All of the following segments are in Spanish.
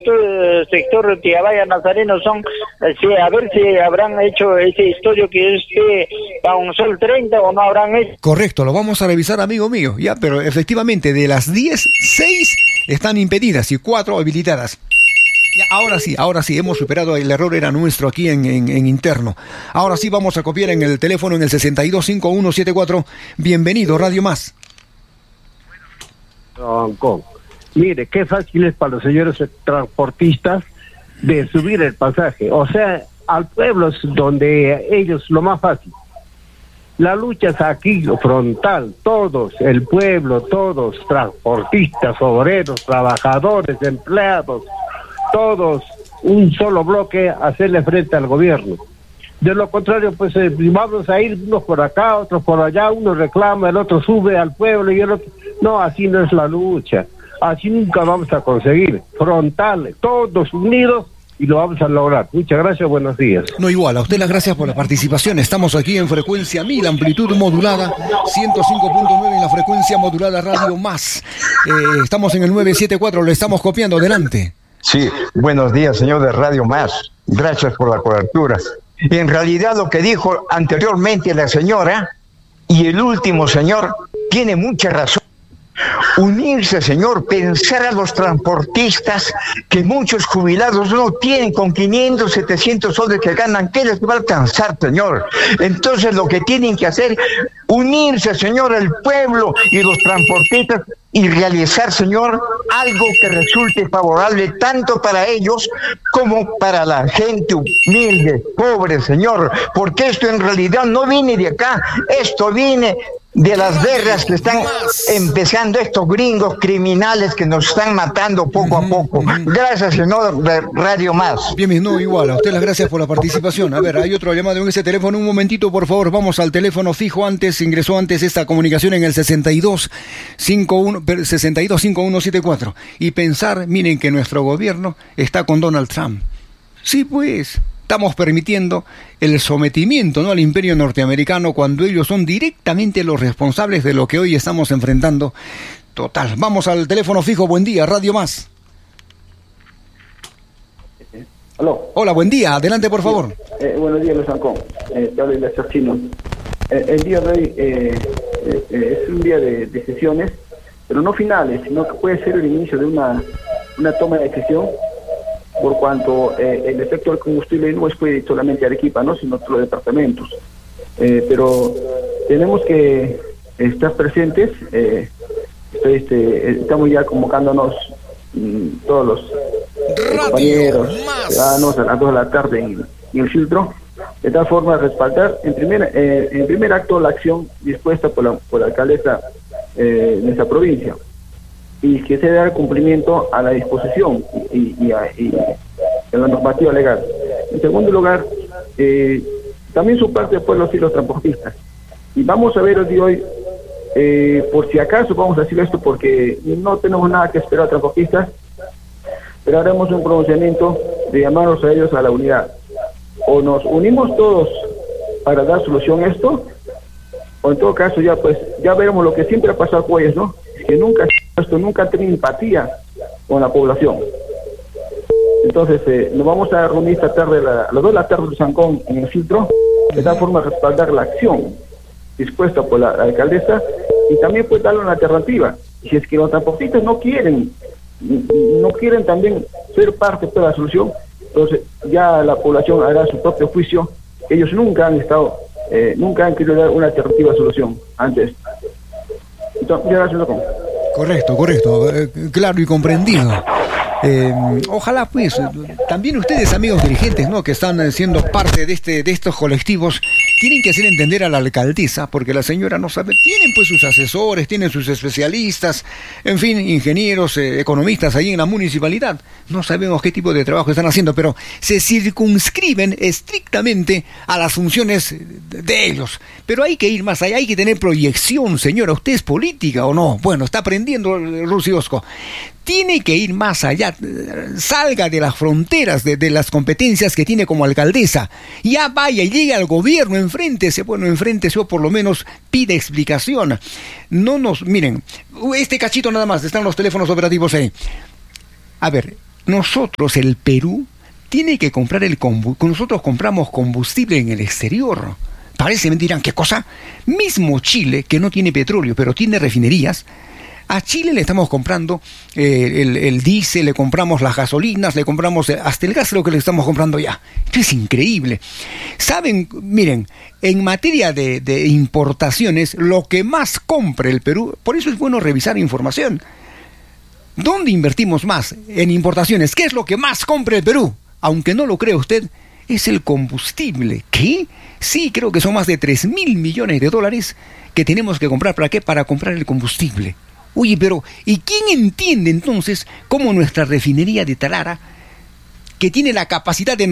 sector Tiabaya Nazareno son, a ver si habrán hecho ese estudio que es un sol 30 o no habrán hecho. Correcto, lo vamos a revisar, amigo mío, ya, pero efectivamente de las 10, 6 están impedidas y 4 habilitadas. Ya, ahora sí, hemos superado, el error era nuestro aquí en interno. Ahora sí vamos a copiar en el teléfono en el 625174. Bienvenido, Radio Más. Mire, qué fácil es para los señores transportistas de subir el pasaje. O sea, al pueblo es donde ellos lo más fácil. La lucha es aquí, frontal, todos, el pueblo, todos, transportistas, obreros, trabajadores, empleados, todos, un solo bloque, hacerle frente al gobierno. De lo contrario, pues vamos a ir unos por acá, otros por allá, uno reclama, el otro sube al pueblo y el otro... No, así no es la lucha, así nunca vamos a conseguir. Frontal, todos unidos, y lo vamos a lograr. Muchas gracias, buenos días. No, igual, a usted las gracias por la participación. Estamos aquí en frecuencia 1000, amplitud modulada, 105.9 en la frecuencia modulada Radio Más. Estamos en el 974, lo estamos copiando, adelante. Sí, buenos días, señor de Radio Más. Gracias por la cobertura. En realidad lo que dijo anteriormente la señora y el último señor tiene mucha razón. Unirse, señor, pensar a los transportistas que muchos jubilados no tienen con 500, 700 soles que ganan, ¿qué les va a alcanzar, señor? Entonces lo que tienen que hacer, unirse, señor, el pueblo y los transportistas y realizar, señor, algo que resulte favorable tanto para ellos como para la gente humilde, pobre, señor, porque esto en realidad no viene de acá, esto viene de las guerras que están empezando estos gringos criminales que nos están matando poco a poco. Gracias, señor de Radio Más. Bien, no, igual, a usted las gracias por la participación. A ver, hay otro llamado en ese teléfono, un momentito, por favor, vamos al teléfono fijo. Ingresó antes esta comunicación en el 625174. Y pensar, miren que nuestro gobierno está con Donald Trump. Sí, pues... Estamos permitiendo el sometimiento, ¿no?, al imperio norteamericano cuando ellos son directamente los responsables de lo que hoy estamos enfrentando. Total. Vamos al teléfono fijo. Buen día, Radio Más. Aló. Hola, buen día. Adelante, por favor. Buenos días, Luis Ancón. Te habla el asesino. El día de hoy es un día de decisiones, pero no finales, sino que puede ser el inicio de una toma de decisión, por cuanto el efecto del combustible no es solamente Arequipa, ¿no?, sino todos los departamentos. Pero tenemos que estar presentes. Estamos ya convocándonos todos los compañeros, ciudadanos, a las 2 de la tarde en el filtro, de tal forma de respaldar en primer acto la acción dispuesta por la alcaldesa de nuestra provincia, y que se dé cumplimiento a la disposición y a la normativa legal. En segundo lugar, también su parte después los hilos transportistas. Y vamos a ver el día de hoy, por si acaso vamos a decir esto porque no tenemos nada que esperar a transportistas, pero haremos un pronunciamiento de llamarlos a ellos a la unidad. O nos unimos todos para dar solución a esto, o en todo caso ya veremos lo que siempre ha pasado con ellos, ¿no? Que nunca ha tenido empatía con la población. Entonces nos vamos a reunir esta tarde a las 2 de la tarde de Sancón en el filtro, de tal forma de respaldar la acción dispuesta por la alcaldesa, y también pues darle una alternativa. Y si es que los transportistas no quieren también ser parte de la solución, entonces ya la población hará su propio juicio. Ellos nunca han querido dar una alternativa solución antes. Entonces, gracias. Correcto, claro y comprendido. Ojalá pues también ustedes, amigos dirigentes, ¿no?, que están siendo parte de estos colectivos, tienen que hacer entender a la alcaldesa, porque la señora no sabe, tienen pues sus asesores, tienen sus especialistas, en fin, ingenieros, economistas ahí en la municipalidad. No sabemos qué tipo de trabajo están haciendo, pero se circunscriben estrictamente a las funciones de ellos. Pero hay que ir más allá, hay que tener proyección, señora. ¿Usted es política o no? Bueno, está aprendiendo Rusiosco. Tiene que ir más allá, salga de las fronteras de las competencias que tiene como alcaldesa, ya vaya y llegue al gobierno, enfréntese o por lo menos pide explicación. Miren, este cachito nada más, están los teléfonos operativos ahí. A ver, nosotros, el Perú, tiene que comprar nosotros compramos combustible en el exterior. Parece mentira, ¿qué cosa? Mismo Chile, que no tiene petróleo, pero tiene refinerías, a Chile le estamos comprando el diésel, le compramos las gasolinas, le compramos hasta el gas, lo que le estamos comprando ya. Esto es increíble. Saben, miren, en materia de importaciones, lo que más compra el Perú, por eso es bueno revisar información. ¿Dónde invertimos más? En importaciones. ¿Qué es lo que más compra el Perú? Aunque no lo crea usted, es el combustible. ¿Qué? Sí, creo que son más de 3.000 millones de dólares que tenemos que comprar. ¿Para qué? Para comprar el combustible. Oye, pero ¿y quién entiende entonces cómo nuestra refinería de Tarara, que tiene la capacidad de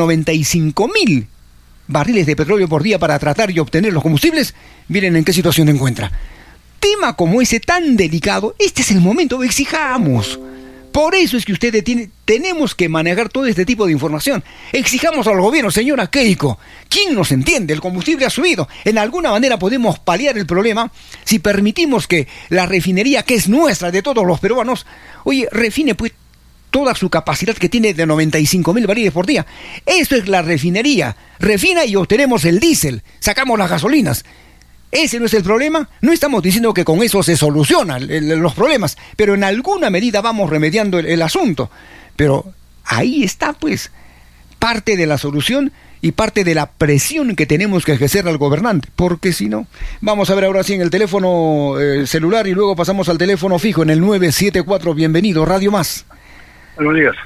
95.000 barriles de petróleo por día para tratar y obtener los combustibles, miren en qué situación se encuentra? Tema como ese tan delicado, este es el momento, exijamos. Por eso es que ustedes tenemos que manejar todo este tipo de información. Exijamos al gobierno, señora Keiko. ¿Quién nos entiende? El combustible ha subido. En alguna manera podemos paliar el problema si permitimos que la refinería, que es nuestra, de todos los peruanos, oye, refine pues toda su capacidad que tiene de 95.000 barriles por día. Eso es la refinería. Refina y obtenemos el diésel. Sacamos las gasolinas. Ese no es el problema. No estamos diciendo que con eso se solucionan los problemas, pero en alguna medida vamos remediando el asunto. Pero ahí está, pues, parte de la solución y parte de la presión que tenemos que ejercer al gobernante, porque si no, vamos a ver ahora sí en el teléfono celular y luego pasamos al teléfono fijo en el 974. Bienvenido, Radio Más. Buenos días.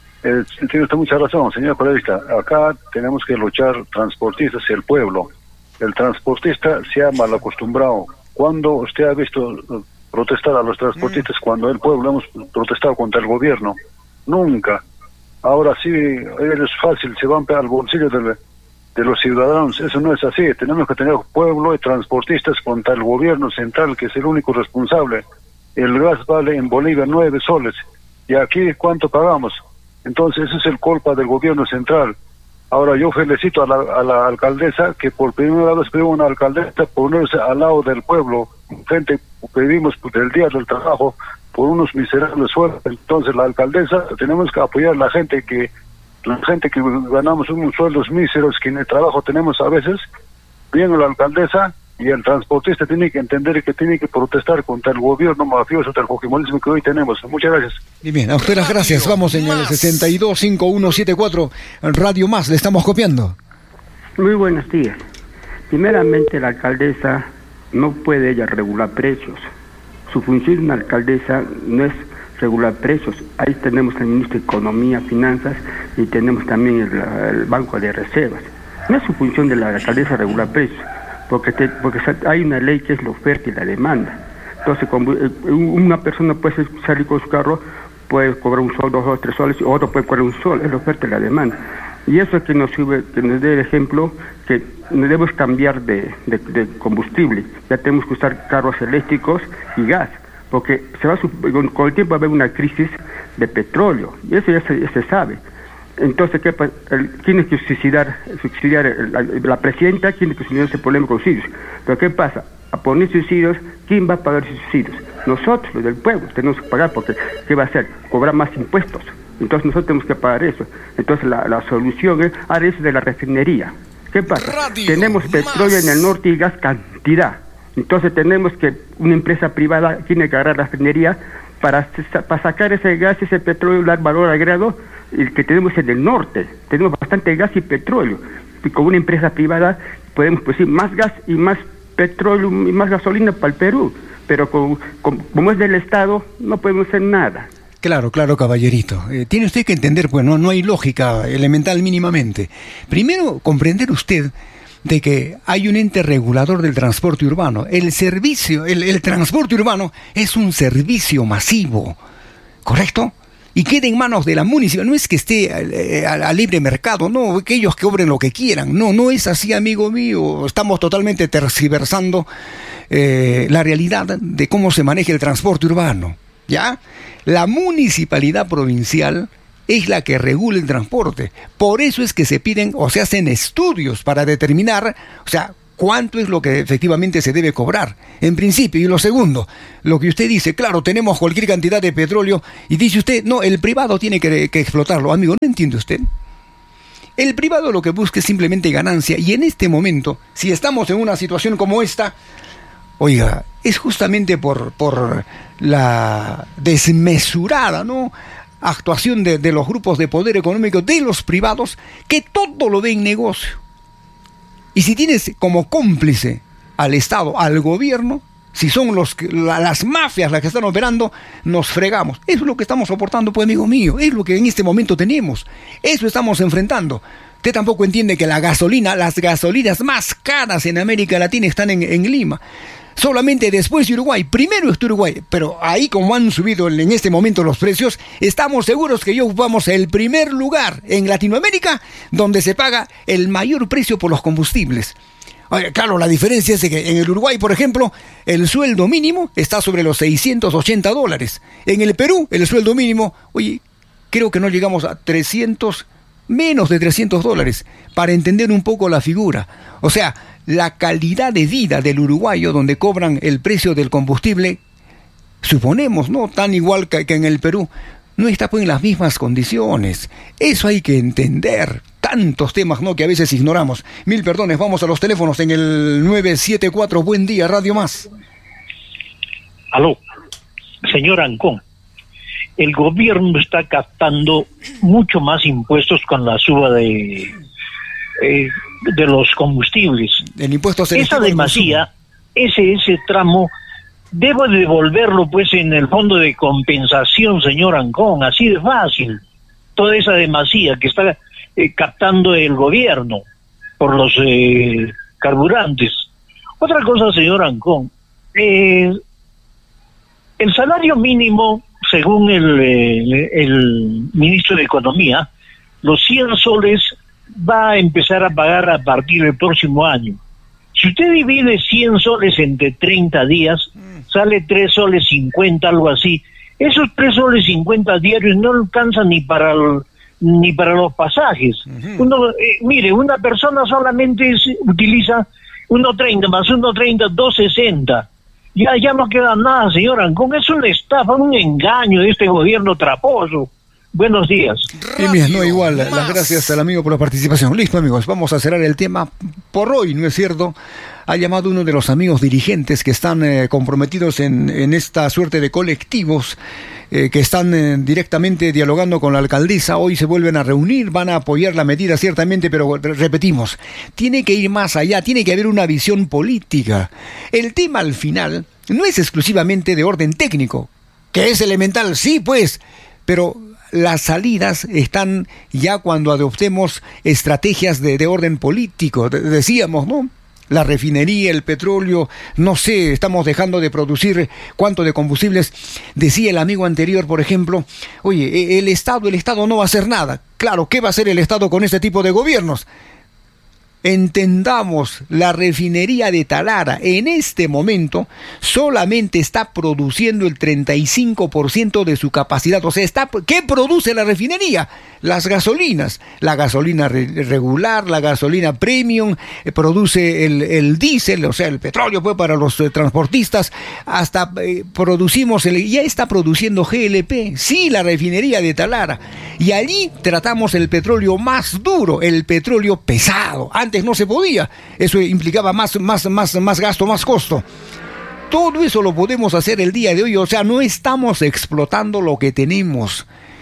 Tiene usted mucha razón, señor periodista. Acá tenemos que luchar transportistas y el pueblo. El transportista se ha mal acostumbrado. ¿Cuándo usted ha visto protestar a los transportistas cuando el pueblo hemos protestado contra el gobierno? Nunca. Ahora sí, es fácil, se van al bolsillo de los ciudadanos. Eso no es así. Tenemos que tener pueblo y transportistas contra el gobierno central, que es el único responsable. El gas vale en Bolivia 9 soles. ¿Y aquí cuánto pagamos? Entonces, eso es el culpa del gobierno central. Ahora yo felicito a la alcaldesa, que por primera vez veo una alcaldesa ponerse al lado del pueblo. Gente que vivimos del día del trabajo por unos miserables sueldos. Entonces la alcaldesa, tenemos que apoyar a la gente que ganamos unos sueldos míseros, que en el trabajo tenemos a veces. Bien, la alcaldesa y el transportista tiene que entender que tiene que protestar contra el gobierno mafioso del fujimorismo que hoy tenemos. Muchas gracias. Y bien, a usted las gracias. Vamos en el 625174 Radio Más, le estamos copiando. Muy buenos días. Primeramente, la alcaldesa no puede ella regular precios. Su función de una alcaldesa no es regular precios. Ahí tenemos el ministro de Economía, Finanzas y tenemos también el Banco de Reservas. No es su función de la alcaldesa regular precios. Porque hay una ley que es la oferta y la demanda. Entonces, una persona puede salir con su carro, puede cobrar un sol, 2 o 3 soles, y otro puede cobrar un sol, es la oferta y la demanda. Y eso es que nos dé el ejemplo que debemos cambiar de combustible. Ya tenemos que usar carros eléctricos y gas, porque con el tiempo va a haber una crisis de petróleo, y eso ya se sabe. Entonces, ¿qué pasa? Tiene que subsidiar la presidenta, tiene que subsidiar ese problema con subsidios. Pero ¿qué pasa? A poner subsidios, ¿quién va a pagar esos subsidios? Nosotros, los del pueblo, tenemos que pagar, porque ¿qué va a hacer? Cobrar más impuestos. Entonces nosotros tenemos que pagar eso. Entonces la solución es a eso de la refinería. ¿Qué pasa? Tenemos petróleo en el norte y gas cantidad. Entonces tenemos que una empresa privada tiene que agarrar la refinería para sacar ese gas, ese petróleo, dar valor agregado, el que tenemos en el norte. Tenemos bastante gas y petróleo. Y con una empresa privada podemos producir más gas y más petróleo y más gasolina para el Perú. Pero como es del Estado, no podemos hacer nada. Claro, caballerito. Tiene usted que entender, pues no hay lógica elemental mínimamente. Primero, comprender usted de que hay un ente regulador del transporte urbano. El transporte urbano es un servicio masivo, ¿correcto? Y queda en manos de la municipalidad. No es que esté a libre mercado, no, que ellos cobren lo que quieran. No es así, amigo mío. Estamos totalmente tergiversando la realidad de cómo se maneja el transporte urbano, ¿ya? La municipalidad provincial es la que regula el transporte. Por eso es que se piden o se hacen estudios para determinar, o sea, cuánto es lo que efectivamente se debe cobrar, en principio. Y lo segundo, lo que usted dice, claro, tenemos cualquier cantidad de petróleo, y dice usted, no, el privado tiene que explotarlo. Amigo, ¿no entiende usted? El privado lo que busca es simplemente ganancia, y en este momento, si estamos en una situación como esta, oiga, es justamente por la desmesurada, ¿no?, actuación de los grupos de poder económico, de los privados, que todo lo ven negocio. Y si tienes como cómplice al Estado, al gobierno, si son las mafias las que están operando, nos fregamos. Eso es lo que estamos soportando, pues, amigo mío. Es lo que en este momento tenemos. Eso estamos enfrentando. Usted tampoco entiende que las gasolinas más caras en América Latina están en Lima. Solamente después de Uruguay, primero está Uruguay, pero ahí como han subido en este momento los precios, estamos seguros que ya ocupamos el primer lugar en Latinoamérica donde se paga el mayor precio por los combustibles. Claro, la diferencia es que en el Uruguay, por ejemplo, el sueldo mínimo está sobre los $680. En el Perú, el sueldo mínimo, oye, creo que no llegamos a menos de $300, para entender un poco la figura. O sea, la calidad de vida del uruguayo, donde cobran el precio del combustible, suponemos, ¿no?, tan igual que en el Perú, no está pues en las mismas condiciones. Eso hay que entender. Tantos temas, ¿no?, que a veces ignoramos. Mil perdones, vamos a los teléfonos en el 974. Buen día, Radio Más. Aló, señor Ancón. El gobierno está captando mucho más impuestos con la suba de los combustibles. El impuesto esa demasía, ese tramo, debo devolverlo pues en el fondo de compensación, señor Ancón, así de fácil. Toda esa demasía que está captando el gobierno por los carburantes. Otra cosa, señor Ancón, el salario mínimo, según el ministro de Economía, los 100 soles va a empezar a pagar a partir del próximo año. Si usted divide 100 soles entre 30 días, sale 3 soles 50, algo así. Esos 3 soles 50 diarios no alcanzan ni para los pasajes. Mire, una persona solamente utiliza 1.30 más 1.30, 2.60. Ya no queda nada, señor Ancón. Es una estafa, un engaño de este gobierno traposo. Buenos días. Y bien, no, igual, las gracias al amigo por la participación. Listo, amigos, vamos a cerrar el tema por hoy, ¿no es cierto? Ha llamado uno de los amigos dirigentes que están comprometidos en esta suerte de colectivos que están directamente dialogando con la alcaldesa. Hoy se vuelven a reunir, van a apoyar la medida ciertamente, pero repetimos, tiene que ir más allá, tiene que haber una visión política. El tema al final no es exclusivamente de orden técnico, que es elemental, sí pues, pero las salidas están ya cuando adoptemos estrategias de orden político. Decíamos, ¿no? La refinería, el petróleo, no sé, estamos dejando de producir cuánto de combustibles. Decía el amigo anterior, por ejemplo, oye, el Estado no va a hacer nada. Claro, ¿qué va a hacer el Estado con este tipo de gobiernos? Entendamos, la refinería de Talara en este momento solamente está produciendo el 35% de su capacidad. O sea, ¿qué produce la refinería? Las gasolinas, la gasolina regular, la gasolina premium, produce el diésel, o sea, el petróleo pues para los transportistas, hasta producimos, ya está produciendo GLP, sí, la refinería de Talara, y allí tratamos el petróleo más duro, el petróleo pesado. Antes no se podía, eso implicaba más gasto, más costo. Todo eso lo podemos hacer el día de hoy, o sea, no estamos explotando lo que tenemos.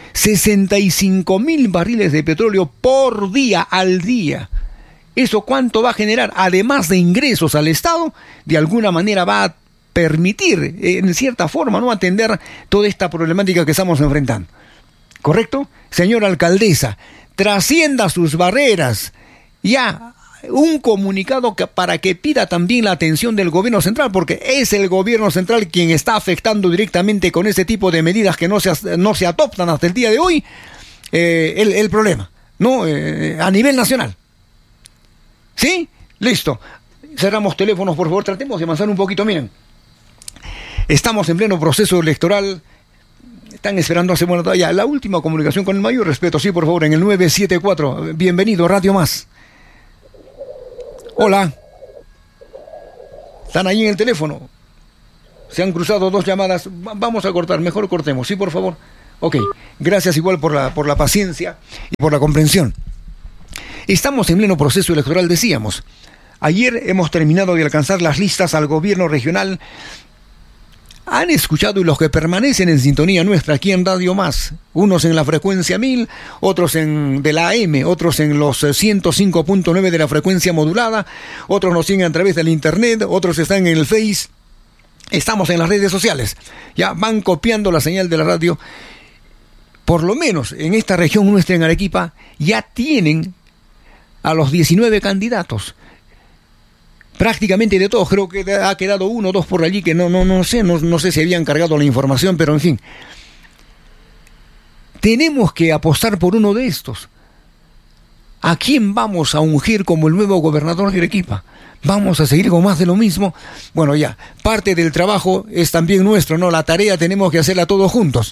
65,000 barriles de petróleo por día, al día. ¿Eso cuánto va a generar? Además de ingresos al Estado, de alguna manera va a permitir, en cierta forma, no atender toda esta problemática que estamos enfrentando. ¿Correcto? Señora alcaldesa, trascienda sus barreras. Ya, un comunicado para que pida también la atención del gobierno central, porque es el gobierno central quien está afectando directamente con este tipo de medidas que no se adoptan hasta el día de hoy, el problema, ¿no? A nivel nacional. ¿Sí? Listo. Cerramos teléfonos, por favor, tratemos de avanzar un poquito. Miren, estamos en pleno proceso electoral. Están esperando hace bueno ya la última comunicación con el mayor respeto. Sí, por favor, en el 974. Bienvenido, Radio Más. Hola. ¿Están ahí en el teléfono? Se han cruzado 2 llamadas. Vamos a cortar, mejor cortemos, ¿sí, por favor? Ok, gracias igual por la paciencia y por la comprensión. Estamos en pleno proceso electoral, decíamos. Ayer hemos terminado de alcanzar las listas al gobierno regional. Han escuchado, y los que permanecen en sintonía nuestra aquí en Radio Más, unos en la frecuencia 1000, otros de la AM, otros en los 105.9 de la frecuencia modulada, otros nos siguen a través del internet, otros están en el Face. Estamos en las redes sociales. Ya van copiando la señal de la radio. Por lo menos en esta región nuestra, en Arequipa, ya tienen a los 19 candidatos. Prácticamente de todos, creo que ha quedado 1 o 2 por allí que no sé si habían cargado la información, pero en fin. Tenemos que apostar por uno de estos. ¿A quién vamos a ungir como el nuevo gobernador de Arequipa? ¿Vamos a seguir con más de lo mismo? Bueno, ya, parte del trabajo es también nuestro, ¿no? La tarea tenemos que hacerla todos juntos.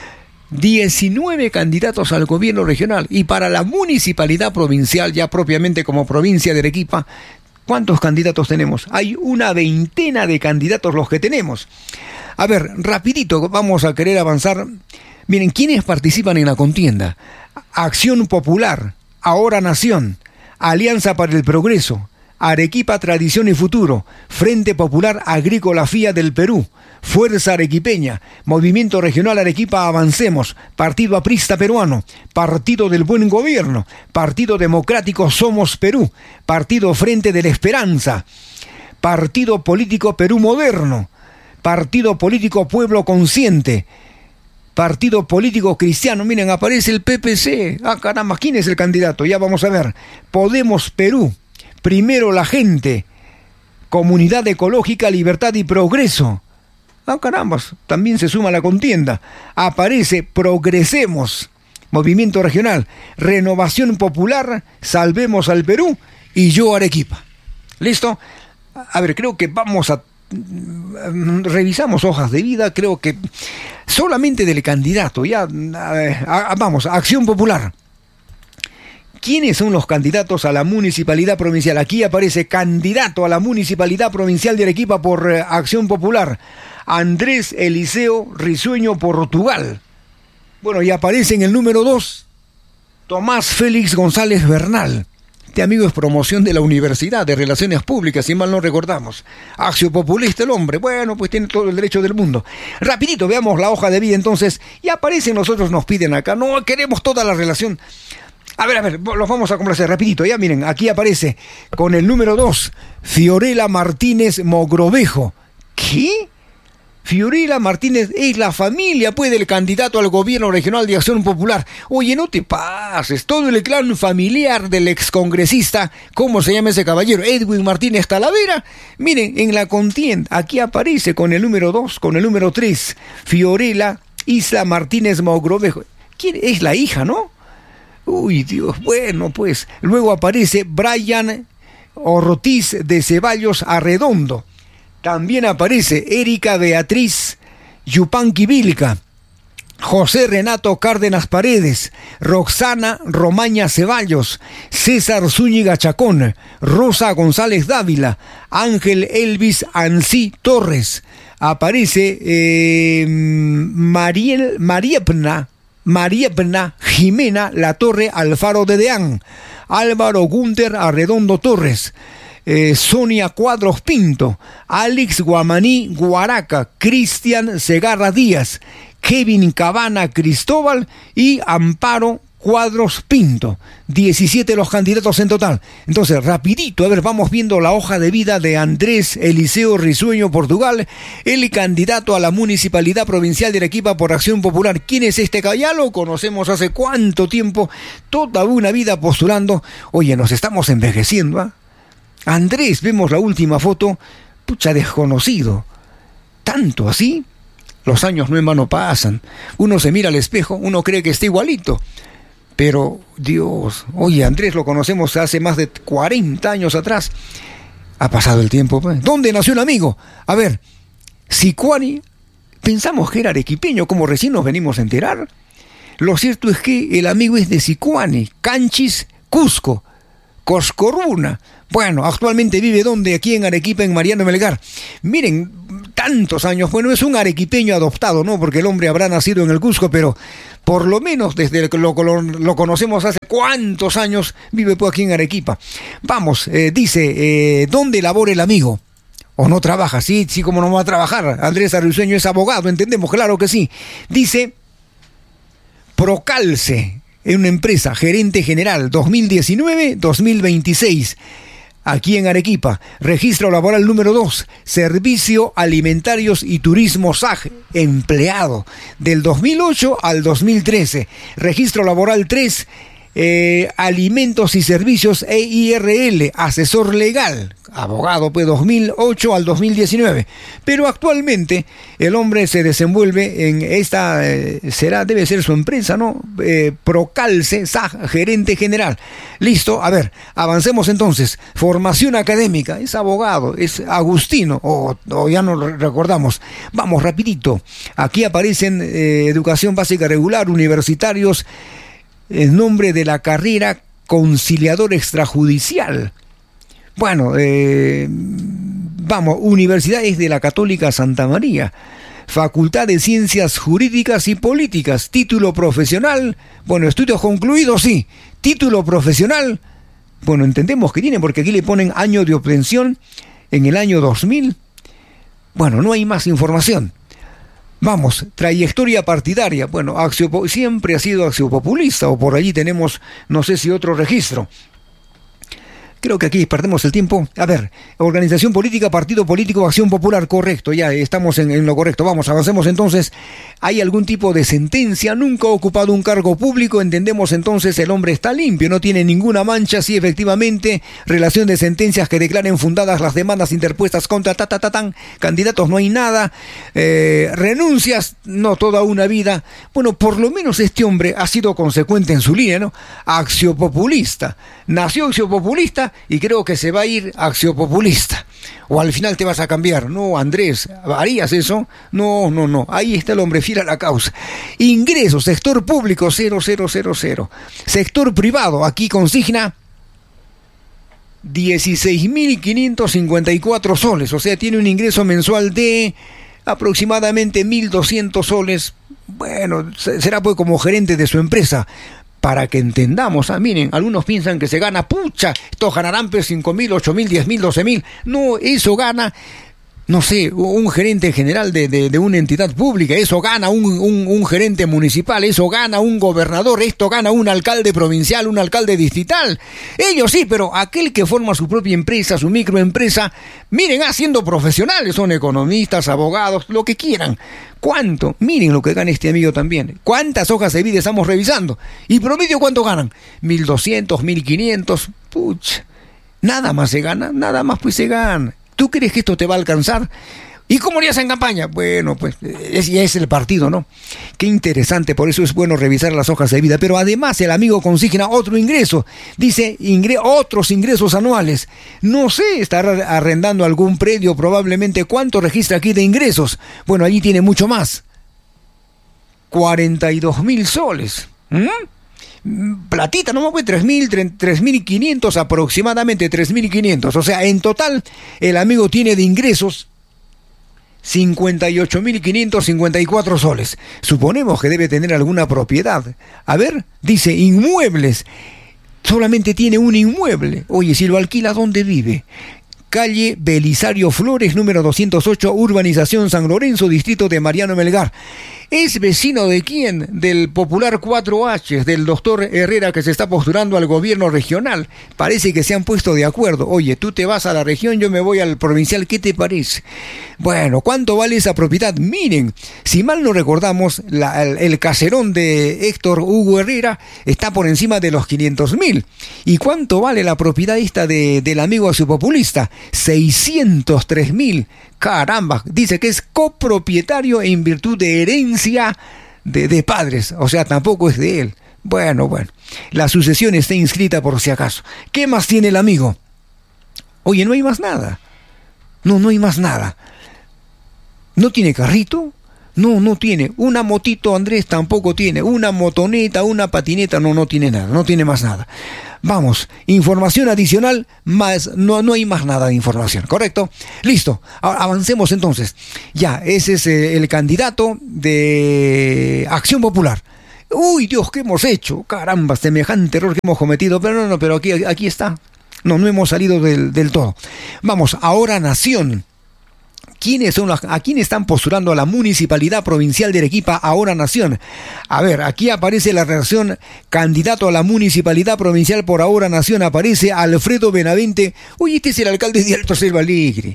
19 candidatos al gobierno regional, y para la municipalidad provincial, ya propiamente como provincia de Arequipa, ¿cuántos candidatos tenemos? Hay una veintena de candidatos los que tenemos. A ver, rapidito, vamos a querer avanzar. Miren, ¿quiénes participan en la contienda? Acción Popular, Ahora Nación, Alianza para el Progreso, Arequipa Tradición y Futuro, Frente Popular Agrícola FIA del Perú, Fuerza Arequipeña, Movimiento Regional Arequipa Avancemos, Partido Aprista Peruano, Partido del Buen Gobierno, Partido Democrático Somos Perú, Partido Frente de la Esperanza, Partido Político Perú Moderno, Partido Político Pueblo Consciente, Partido Político Cristiano. Miren, aparece el PPC. Ah, caramba, ¿quién es el candidato? Ya vamos a ver. Podemos Perú, Primero la Gente, Comunidad Ecológica, Libertad y Progreso. Ah, caramba, también se suma a la contienda. Aparece Progresemos, Movimiento Regional, Renovación Popular, Salvemos al Perú y Yo Arequipa. ¿Listo? A ver, creo que vamos a... revisamos hojas de vida, creo que solamente del candidato, ya vamos, Acción Popular. ¿Quiénes son los candidatos a la municipalidad provincial? Aquí aparece candidato a la municipalidad provincial de Arequipa por Acción Popular, Andrés Eliseo Risueño Portugal. Bueno, y aparece en el número 2, Tomás Félix González Bernal. Este amigo es promoción de la Universidad de Relaciones Públicas, si mal no recordamos. Axiopopulista el hombre. Bueno, pues tiene todo el derecho del mundo. Rapidito, veamos la hoja de vida entonces. Y aparece, nosotros nos piden acá. No, queremos toda la relación. A ver, los vamos a complacer rapidito. Ya miren, aquí aparece con el número 2, Fiorella Martínez Mogrovejo. ¿Qué? Fiorella Martínez es la familia, pues, del candidato al gobierno regional de Acción Popular. Oye, no te pases, todo el clan familiar del excongresista, ¿cómo se llama ese caballero? Edwin Martínez Talavera. Miren, en la contienda, aquí aparece con el número 2, con el número 3, Fiorella Isla Martínez Mogrovejo. ¿Quién es? La hija, ¿no? Uy, Dios, bueno, pues. Luego aparece Brian Ortiz de Ceballos Arredondo. También aparece Erika Beatriz Yupanqui Vilca, José Renato Cárdenas Paredes, Roxana Romaña Ceballos, César Zúñiga Chacón, Rosa González Dávila, Ángel Elvis Ansí Torres. Aparece Mariepna Jimena La Torre Alfaro de Deán, Álvaro Gunter Arredondo Torres, Sonia Cuadros Pinto, Alex Guamaní Guaraca, Cristian Segarra Díaz, Kevin Cabana Cristóbal y Amparo Cuadros Pinto. 17 los candidatos en total. Entonces, rapidito, a ver, vamos viendo la hoja de vida de Andrés Eliseo Risueño Portugal, el candidato a la municipalidad provincial de Arequipa por Acción Popular. ¿Quién es este caballero? Lo conocemos hace cuánto tiempo, toda una vida postulando. Oye, nos estamos envejeciendo, ¿ah? Andrés, vemos la última foto, pucha, desconocido. ¿Tanto así? Los años no en vano pasan. Uno se mira al espejo, uno cree que está igualito. Pero, Dios, oye, Andrés lo conocemos hace más de 40 años atrás. Ha pasado el tiempo, pues. ¿Dónde nació el amigo? A ver, Sicuani, pensamos que era arequipeño, como recién nos venimos a enterar. Lo cierto es que el amigo es de Sicuani, Canchis, Cusco. Coscorruna. Bueno, actualmente vive ¿dónde? Aquí en Arequipa, en Mariano Melgar. Miren, tantos años. Bueno, es un arequipeño adoptado, ¿no? Porque el hombre habrá nacido en el Cusco, pero por lo menos desde que lo conocemos hace cuántos años, vive pues aquí en Arequipa. Vamos, dice, ¿dónde labora el amigo? ¿O no trabaja? Sí, como no va a trabajar. Andrés Arruisueño es abogado, entendemos, claro que sí. Dice, Procalce, en una empresa, gerente general, 2019-2026. Aquí en Arequipa, registro laboral número 2, Servicio Alimentarios y Turismo SAG, empleado, del 2008 al 2013. Registro laboral 3, Alimentos y Servicios EIRL, asesor legal, abogado, pues 2008 al 2019. Pero actualmente el hombre se desenvuelve en esta, debe ser su empresa, ¿no? Procalce, SAG, gerente general. Listo, a ver, avancemos entonces. Formación académica, es abogado, es agustino, o ya no recordamos. Vamos, rapidito. Aquí aparecen educación básica regular, universitarios, el nombre de la carrera, conciliador extrajudicial. Bueno, vamos, Universidades de la Católica Santa María, Facultad de Ciencias Jurídicas y Políticas, título profesional, bueno, estudios concluidos, sí, título profesional, bueno, entendemos que tiene, porque aquí le ponen año de obtención en el año 2000, bueno, no hay más información. Vamos, trayectoria partidaria. Bueno, siempre ha sido axiopopulista, o por allí tenemos, no sé si otro registro. Creo que aquí perdemos el tiempo. A ver, organización política, partido político, Acción Popular, correcto, ya estamos en lo correcto. Vamos, avancemos entonces. ¿Hay algún tipo de sentencia? Nunca ha ocupado un cargo público, entendemos entonces el hombre está limpio, no tiene ninguna mancha, sí, efectivamente. Relación de sentencias que declaren fundadas las demandas interpuestas contra candidatos, no hay nada. Renuncias, no, toda una vida. Bueno, por lo menos este hombre ha sido consecuente en su línea, ¿no? Axiopopulista. Nació axiopopulista y creo que se va a ir axiopopulista. O al final te vas a cambiar. No, Andrés, ¿harías eso? No. Ahí está el hombre fiel a la causa. Ingresos, sector público, 0. Sector privado, aquí consigna 16.554 soles. O sea, tiene un ingreso mensual de aproximadamente 1.200 soles. Bueno, será pues como gerente de su empresa. Para que entendamos, miren, algunos piensan que se gana, pucha, estos ganarán pues 5.000, 8.000, 10.000, 12.000. No, eso gana, no sé, un gerente general de una entidad pública, eso gana un gerente municipal, eso gana un gobernador, esto gana un alcalde provincial, un alcalde distrital. Ellos sí, pero aquel que forma su propia empresa, su microempresa, miren, siendo profesionales, son economistas, abogados, lo que quieran. ¿Cuánto? Miren lo que gana este amigo también. ¿Cuántas hojas de vida estamos revisando? ¿Y promedio cuánto ganan? 1.200, 1.500. Pucha, nada más se gana, nada más pues se gana. ¿Tú crees que esto te va a alcanzar? ¿Y cómo harías en campaña? Bueno, pues ya es el partido, ¿no? Qué interesante, por eso es bueno revisar las hojas de vida. Pero además el amigo consigna otro ingreso. Dice, otros ingresos anuales. No sé, estará arrendando algún predio probablemente. ¿Cuánto registra aquí de ingresos? Bueno, allí tiene mucho más. 42.000 soles. Platita, no, pues 3.500 aproximadamente, 3.500. O sea, en total el amigo tiene de ingresos 58.554 soles. Suponemos que debe tener alguna propiedad. A ver, dice inmuebles. Solamente tiene un inmueble. Oye, si lo alquila, ¿dónde vive? Calle Belisario Flores, número 208, urbanización San Lorenzo, distrito de Mariano Melgar. ¿Es vecino de quién? Del popular 4H, del doctor Herrera, que se está postulando al gobierno regional. Parece que se han puesto de acuerdo. Oye, tú te vas a la región, yo me voy al provincial, ¿qué te parece? Bueno, ¿cuánto vale esa propiedad? Miren, si mal no recordamos, el caserón de Héctor Hugo Herrera está por encima de los 500.000. ¿Y cuánto vale la propiedad esta del amigo axiopopulista? 603.000. Caramba, dice que es copropietario en virtud de herencia de padres, o sea, tampoco es de él. Bueno, la sucesión está inscrita por si acaso. ¿Qué más tiene el amigo? Oye, no hay más nada. No hay más nada. No tiene carrito, No tiene. Una motito, Andrés, tampoco tiene. Una motoneta, una patineta, no tiene nada, no tiene más nada. Vamos, información adicional, más no hay más nada de información, ¿correcto? Listo, ahora avancemos entonces. Ya, ese es el candidato de Acción Popular. Uy, Dios, ¿qué hemos hecho? Caramba, semejante error que hemos cometido, pero pero aquí está. No hemos salido del todo. Vamos, ahora Nación. ¿A quién están postulando a la Municipalidad Provincial de Arequipa, ahora Nación? A ver, aquí aparece la redacción, candidato a la Municipalidad Provincial por ahora Nación, aparece Alfredo Benavente. Oye, este es el alcalde de Alto Selva Alegre.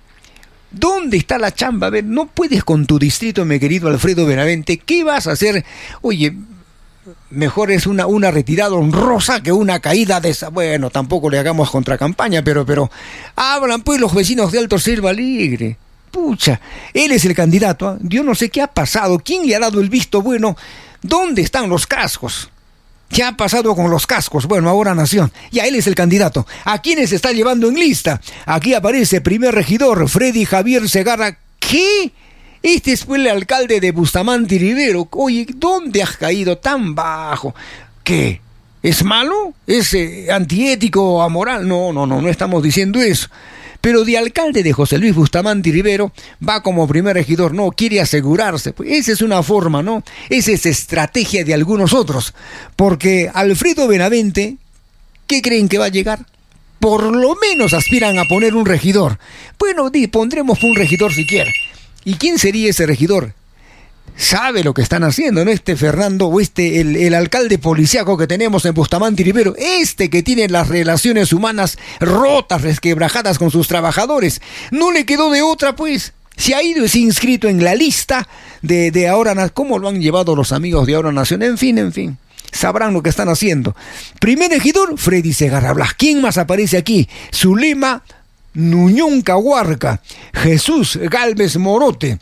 ¿Dónde está la chamba? A ver, no puedes con tu distrito, mi querido Alfredo Benavente. ¿Qué vas a hacer? Oye, mejor es una retirada honrosa que una caída de esa. Bueno, tampoco le hagamos contracampaña, pero hablan pues los vecinos de Alto Selva Alegre. Pucha, él es el candidato, ¿eh? Yo no sé qué ha pasado, quién le ha dado el visto bueno, ¿dónde están los cascos? ¿Qué ha pasado con los cascos? Bueno, ahora Nación, ya él es el candidato. ¿A quiénes se está llevando en lista? Aquí aparece primer regidor, Freddy Javier Segarra. ¿Qué? Este fue el alcalde de Bustamante y Rivero. Oye, ¿dónde has caído tan bajo? ¿Qué? ¿Es malo? ¿Es antiético, amoral? No estamos diciendo eso. Pero de alcalde de José Luis Bustamante y Rivero va como primer regidor, no, quiere asegurarse. Pues esa es una forma, ¿no? Esa es estrategia de algunos otros. Porque Alfredo Benavente, ¿qué creen que va a llegar? Por lo menos aspiran a poner un regidor. Bueno, pondremos un regidor siquiera. ¿Y quién sería ese regidor? Sabe lo que están haciendo, ¿no? Fernando, o el alcalde policíaco que tenemos en Bustamante y Rivero, que tiene las relaciones humanas rotas, resquebrajadas con sus trabajadores. No le quedó de otra, pues. Se ha ido y se ha inscrito en la lista de Ahora Nación. ¿Cómo lo han llevado los amigos de Ahora Nación? En fin. Sabrán lo que están haciendo. Primer regidor, Freddy Segarra Blas. ¿Quién más aparece aquí? Zulema Nuñón Cahuarca, Jesús Galvez Morote.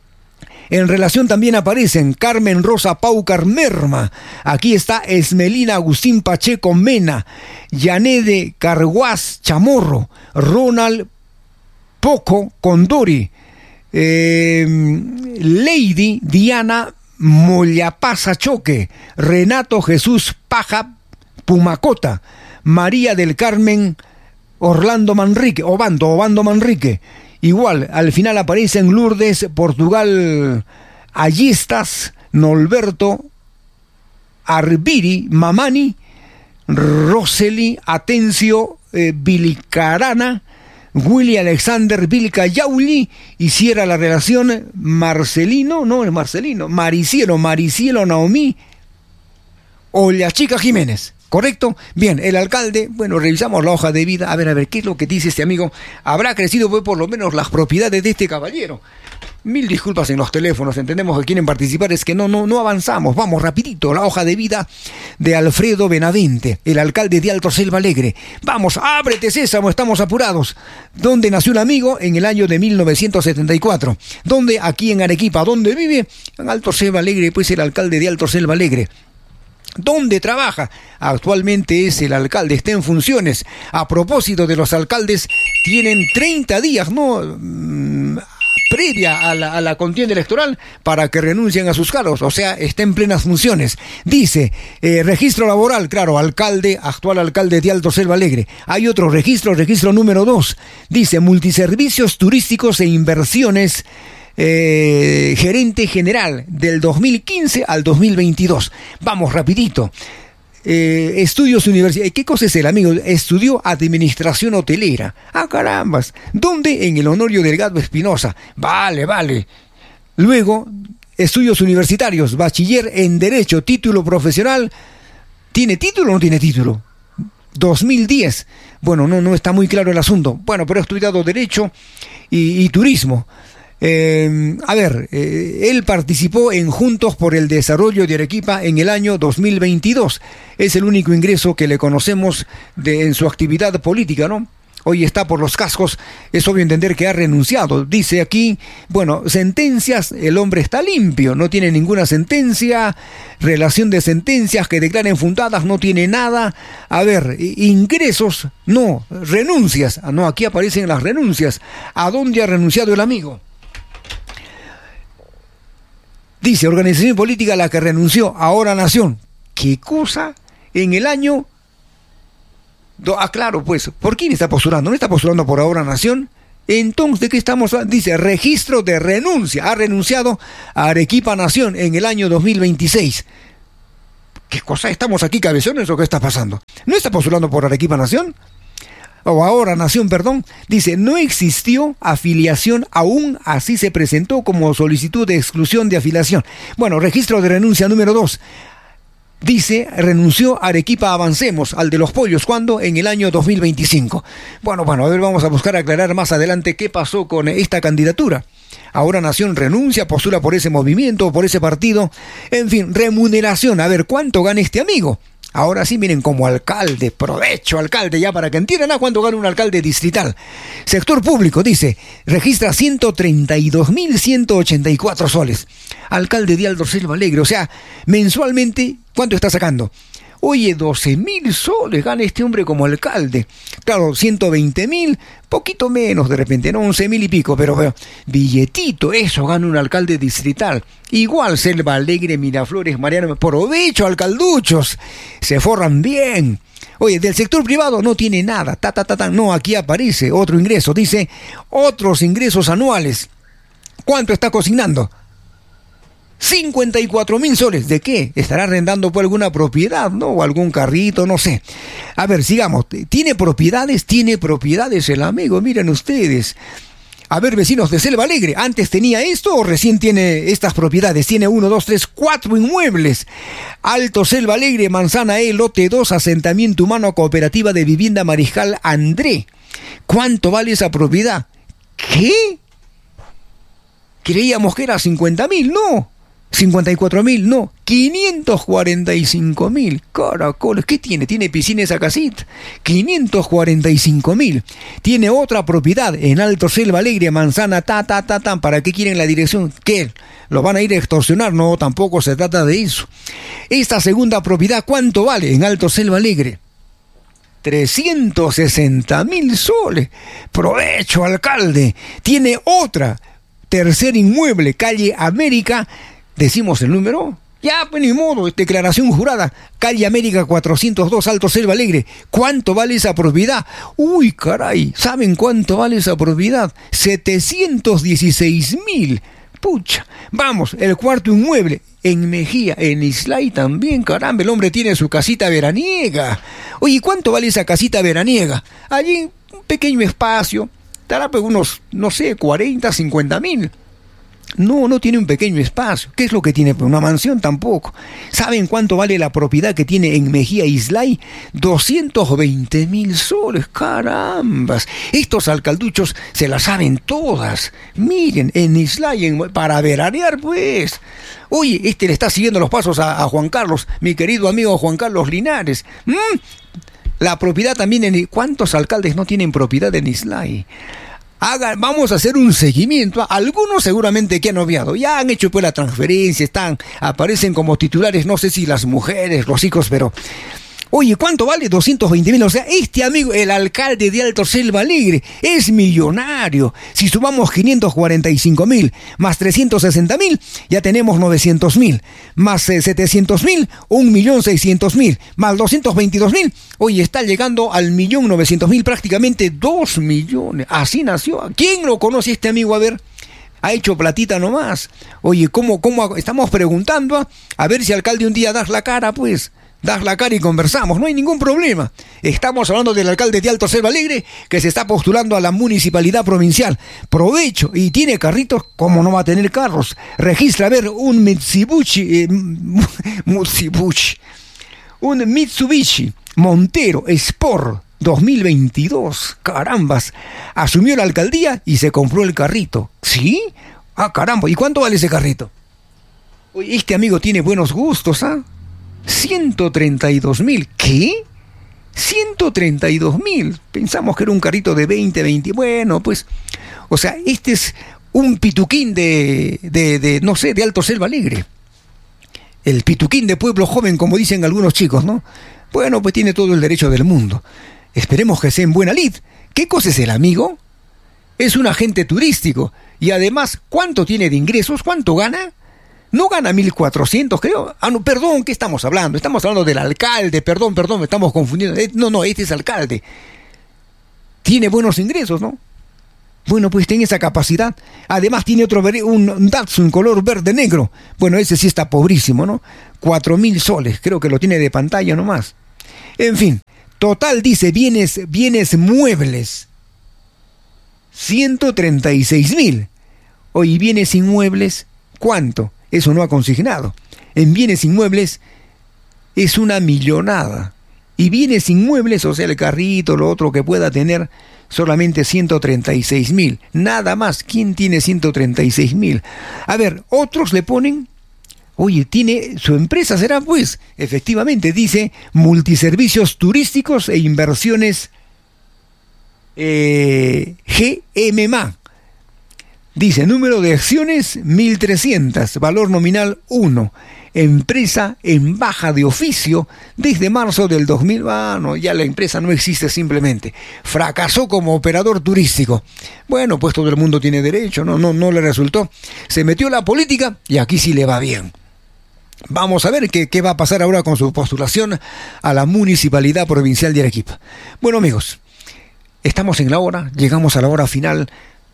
En relación también aparecen Carmen Rosa Paucar Merma. Aquí está Esmelina Agustín Pacheco Mena, Yanede Carguás Chamorro, Ronald Poco Condori, Lady Diana Mollapasa Choque, Renato Jesús Paja Pumacota, María del Carmen Orlando Manrique, Obando Manrique. Igual, al final aparecen Lourdes Portugal Ayestas, Norberto Arbiri Mamani, Roseli Atencio Vilicarana, Willy Alexander Vilca Yauli, y cierra la relación Marcielo Naomi Ollachica Jiménez. ¿Correcto? Bien, el alcalde, bueno, revisamos la hoja de vida. A ver, ¿qué es lo que dice este amigo? Habrá crecido pues, por lo menos las propiedades de este caballero. Mil disculpas en los teléfonos, entendemos que quieren participar, es que no avanzamos. Vamos rapidito, la hoja de vida de Alfredo Benavente, el alcalde de Alto Selva Alegre. Vamos, ábrete Sésamo, estamos apurados. ¿Dónde nació un amigo? En el año de 1974. ¿Dónde? Aquí en Arequipa. ¿Dónde vive? En Alto Selva Alegre, pues el alcalde de Alto Selva Alegre. ¿Dónde trabaja? Actualmente es el alcalde, está en funciones. A propósito de los alcaldes, tienen 30 días, ¿no? Previa a la contienda electoral para que renuncien a sus cargos, o sea, está en plenas funciones. Dice, registro laboral, claro, actual alcalde de Alto Selva Alegre. Hay otro registro número 2. Dice, multiservicios turísticos e inversiones, gerente general del 2015 al 2022. Vamos rapidito. Estudios universitarios. ¿Qué cosa es el amigo? Estudió administración hotelera. Ah, carambas. ¿Dónde? En el Honorio Delgado Espinosa. Vale. Luego, estudios universitarios, bachiller en Derecho, título profesional. ¿Tiene título o no tiene título? 2010. Bueno, no está muy claro el asunto. Bueno, pero ha estudiado Derecho y Turismo. Él participó en Juntos por el Desarrollo de Arequipa en el año 2022. Es el único ingreso que le conocemos en su actividad política, ¿no? Hoy está por los cascos, es obvio entender que ha renunciado. Dice aquí, bueno, sentencias, el hombre está limpio, no tiene ninguna sentencia, relación de sentencias que declaren fundadas, no tiene nada. A ver, ingresos, no, renuncias, no, aquí aparecen las renuncias. ¿A dónde ha renunciado el amigo? Dice, organización política a la que renunció Ahora Nación. ¿Qué cosa? En el año... claro, pues, ¿por quién está postulando? ¿No está postulando por Ahora Nación? Entonces, ¿de qué estamos hablando? Dice, registro de renuncia. Ha renunciado a Arequipa Nación en el año 2026. ¿Qué cosa? ¿Estamos aquí cabezones o qué está pasando? ¿No está postulando por Arequipa Nación? O Ahora Nación, perdón. Dice, no existió afiliación aún, así se presentó como solicitud de exclusión de afiliación. Bueno, registro de renuncia número 2. Dice, renunció Arequipa Avancemos, al de los pollos, ¿cuándo? En el año 2025. Bueno, a ver, vamos a buscar aclarar más adelante qué pasó con esta candidatura. Ahora Nación renuncia, postula por ese movimiento, por ese partido. En fin, remuneración, a ver, ¿cuánto gana este amigo? Ahora sí, miren, como alcalde, provecho alcalde, ya para que entiendan a cuánto gana un alcalde distrital. Sector público, dice, registra 132.184 soles. Alcalde de Alto Selva Alegre, o sea, mensualmente, ¿cuánto está sacando? Oye, 12.000 soles gana este hombre como alcalde. Claro, 120.000, poquito menos de repente, ¿no? 11.000 y pico, pero billetito, eso gana un alcalde distrital. Igual Selva Alegre, Miraflores, Mariano, provecho alcalduchos, se forran bien. Oye, del sector privado no tiene nada, no, aquí aparece otro ingreso, dice, otros ingresos anuales. ¿Cuánto está cocinando? 54.000 soles. ¿De qué? ¿Estará arrendando por alguna propiedad, no? O algún carrito, no sé. A ver, sigamos. ¿Tiene propiedades? Tiene propiedades el amigo, miren ustedes. A ver, vecinos de Selva Alegre, ¿antes tenía esto o recién tiene estas propiedades? Tiene 1, 2, 3, 4 inmuebles. Alto Selva Alegre, Manzana E, lote 2, asentamiento humano, cooperativa de vivienda Mariscal André. ¿Cuánto vale esa propiedad? ¿Qué? Creíamos que era 50.000, no. 54.000, no, 545.000, caracoles, ¿qué tiene? Tiene piscina esa casita, 545.000, tiene otra propiedad en Alto Selva Alegre, Manzana, ¿para qué quieren la dirección? ¿Qué? ¿Lo van a ir a extorsionar? No, tampoco se trata de eso. Esta segunda propiedad, ¿cuánto vale en Alto Selva Alegre? 360.000 soles, provecho alcalde, tiene otra, tercer inmueble, calle América. ¿Decimos el número? Ya, pues ni modo, declaración jurada. Calle América 402, Alto Selva Alegre. ¿Cuánto vale esa propiedad? Uy, caray, ¿saben cuánto vale esa propiedad? 716.000. Pucha. Vamos, el cuarto inmueble en Mejía, en Islay también, caramba, el hombre tiene su casita veraniega. Oye, ¿cuánto vale esa casita veraniega? Allí, un pequeño espacio, estará pues unos, no sé, 40, 50.000. No tiene un pequeño espacio. ¿Qué es lo que tiene? Una mansión tampoco. ¿Saben cuánto vale la propiedad que tiene en Mejía Islay? 220.000 soles. Carambas. Estos alcalduchos se las saben todas. Miren, en Islay, para veranear, pues. Oye, le está siguiendo los pasos a Juan Carlos, mi querido amigo Juan Carlos Linares. La propiedad también ¿Cuántos alcaldes no tienen propiedad en Islay? Vamos a hacer un seguimiento. Algunos seguramente que han obviado, ya han hecho pues la transferencia, aparecen como titulares, no sé si las mujeres, los hijos, pero oye, ¿cuánto vale? 220.000. O sea, este amigo, el alcalde de Alto Selva Alegre, es millonario. Si sumamos 545.000 más 360.000, ya tenemos 900.000. Más 700.000, 1.600.000. Más 222.000. Oye, está llegando al 1.900.000, prácticamente 2 millones. Así nació. ¿Quién lo conoce este amigo? A ver. Ha hecho platita nomás. Oye, ¿cómo estamos preguntando? A ver si alcalde un día das la cara, pues. Das la cara y conversamos, no hay ningún problema. Estamos hablando del alcalde de Alto Selva Alegre que se está postulando a la municipalidad provincial. Provecho, y tiene carritos, ¿cómo no va a tener carros? Registra, a ver, un Mitsubishi Montero Sport 2022. Carambas, asumió la alcaldía y se compró el carrito. ¿Sí? Ah, caramba, ¿y cuánto vale ese carrito? Oye, este amigo tiene buenos gustos, ¿ah? 132.000. ¿Qué? 132.000. Pensamos que era un carrito de 20. Bueno, pues, o sea, este es un pituquín no sé, de Alto Selva Alegre. El pituquín de pueblo joven, como dicen algunos chicos, ¿no? Bueno, pues tiene todo el derecho del mundo. Esperemos que sea en buena lid. ¿Qué cosa es el amigo? Es un agente turístico. Y además, ¿cuánto tiene de ingresos? ¿Cuánto gana? No gana 1.400, creo. No, perdón, ¿qué estamos hablando? Estamos hablando del alcalde, perdón, me estamos confundiendo. No, este es alcalde. Tiene buenos ingresos, ¿no? Bueno, pues tiene esa capacidad. Además tiene un Datsun color verde-negro. Bueno, ese sí está pobrísimo, ¿no? 4.000 soles, creo que lo tiene de pantalla nomás. En fin, total dice bienes muebles. 136.000. Oye, bienes inmuebles, ¿cuánto? Eso no ha consignado. En bienes inmuebles es una millonada. Y bienes inmuebles, o sea, el carrito, lo otro que pueda tener, solamente 136.000. Nada más. ¿Quién tiene 136.000? A ver, otros le ponen, oye, tiene su empresa, será pues, efectivamente, dice, multiservicios turísticos e inversiones GMMA. Dice, número de acciones 1.300, valor nominal 1. Empresa en baja de oficio desde marzo del 2000. No, ya la empresa no existe simplemente. Fracasó como operador turístico. Bueno, pues todo el mundo tiene derecho, no le resultó. Se metió a la política y aquí sí le va bien. Vamos a ver qué va a pasar ahora con su postulación a la Municipalidad Provincial de Arequipa. Bueno, amigos, estamos en la hora, llegamos a la hora final.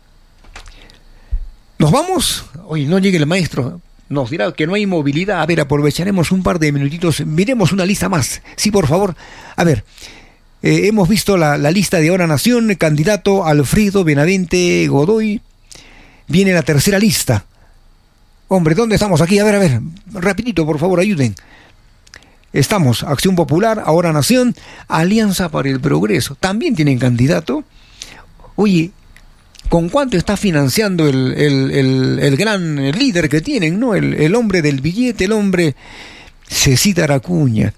¿Nos vamos? Oye, no llegue el maestro. Nos dirá que no hay movilidad. A ver, aprovecharemos un par de minutitos. Miremos una lista más. Sí, por favor. A ver, hemos visto la lista de Ahora Nación. Candidato Alfredo Benavente Godoy. Viene la tercera lista. Hombre, ¿dónde estamos aquí? A ver. Rapidito, por favor, ayuden. Estamos, Acción Popular, Ahora Nación, Alianza para el Progreso. También tienen candidato. Oye, ¿con cuánto está financiando el gran líder que tienen, ¿no? El hombre del billete, el hombre Cecita Aracuña.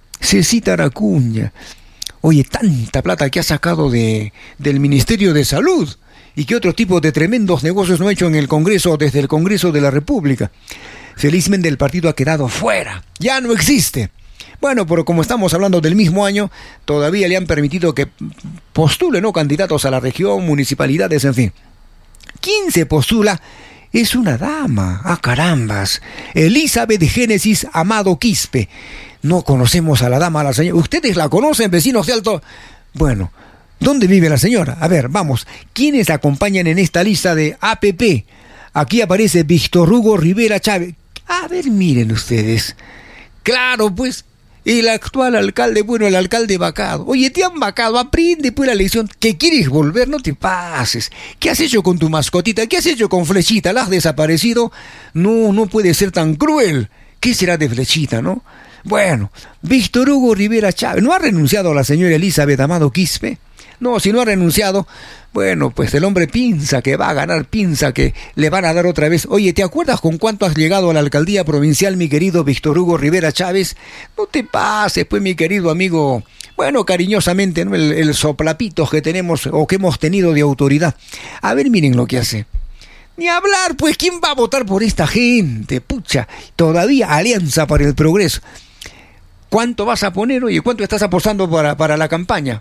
Oye, tanta plata que ha sacado del Ministerio de Salud y qué otro tipo de tremendos negocios no ha hecho en el Congreso, desde el Congreso de la República. Felizmente el partido ha quedado fuera, ya no existe. Bueno, pero como estamos hablando del mismo año, todavía le han permitido que postule, ¿no? Candidatos a la región, municipalidades, en fin. ¿Quién se postula? Es una dama. ¡Ah, carambas! Elizabeth Génesis Amado Quispe. No conocemos a la dama, a la señora. ¿Ustedes la conocen, vecinos de Alto? Bueno, ¿dónde vive la señora? A ver, vamos. ¿Quiénes la acompañan en esta lista de APP? Aquí aparece Víctor Hugo Rivera Chávez. A ver, miren ustedes. Claro, pues, el actual alcalde, bueno, el alcalde vacado. Oye, te han vacado, aprende pues la lección. ¿Que quieres volver? No te pases. ¿Qué has hecho con tu mascotita? ¿Qué has hecho con Flechita? ¿La has desaparecido? No puede ser tan cruel. ¿Qué será de Flechita, no? Bueno, Víctor Hugo Rivera Chávez. ¿No ha renunciado a la señora Elizabeth Amado Quispe? No, si no ha renunciado, bueno, pues el hombre piensa que va a ganar, piensa que le van a dar otra vez. Oye, ¿te acuerdas con cuánto has llegado a la alcaldía provincial, mi querido Víctor Hugo Rivera Chávez? No te pases, pues, mi querido amigo, bueno, cariñosamente, ¿no? El soplapitos que tenemos o que hemos tenido de autoridad. A ver, miren lo que hace. Ni hablar, pues, ¿quién va a votar por esta gente? Pucha, todavía Alianza para el Progreso. ¿Cuánto vas a poner? Oye, ¿cuánto estás apostando para la campaña?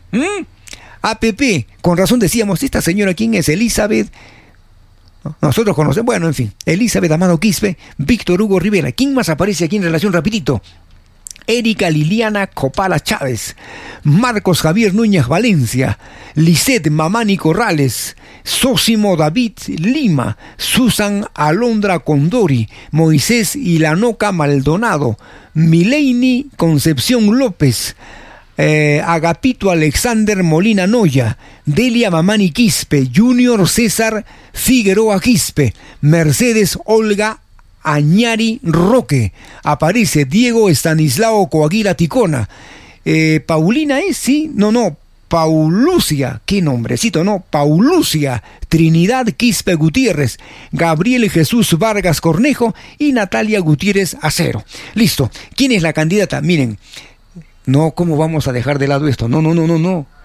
APP, con razón decíamos, esta señora, ¿quién es? Elizabeth, nosotros conocemos, bueno, en fin, Elizabeth Amado Quispe, Víctor Hugo Rivera. ¿Quién más aparece aquí en relación? Rapidito. Erika Liliana Copala Chávez, Marcos Javier Núñez Valencia, Lisette Mamani Corrales, Sósimo David Lima, Susan Alondra Condori, Moisés Ilanoca Maldonado, Mileini Concepción López, Agapito Alexander Molina Noya, Delia Mamani Quispe, Junior César Figueroa Quispe, Mercedes Olga Añari Roque, aparece Diego Estanislao Coaguila Ticona, Paulina es, sí, no, Paulucia, qué nombrecito, no, Paulucia Trinidad Quispe Gutiérrez, Gabriel Jesús Vargas Cornejo y Natalia Gutiérrez Acero. Listo, ¿quién es la candidata? Miren, no, ¿cómo vamos a dejar de lado esto? No.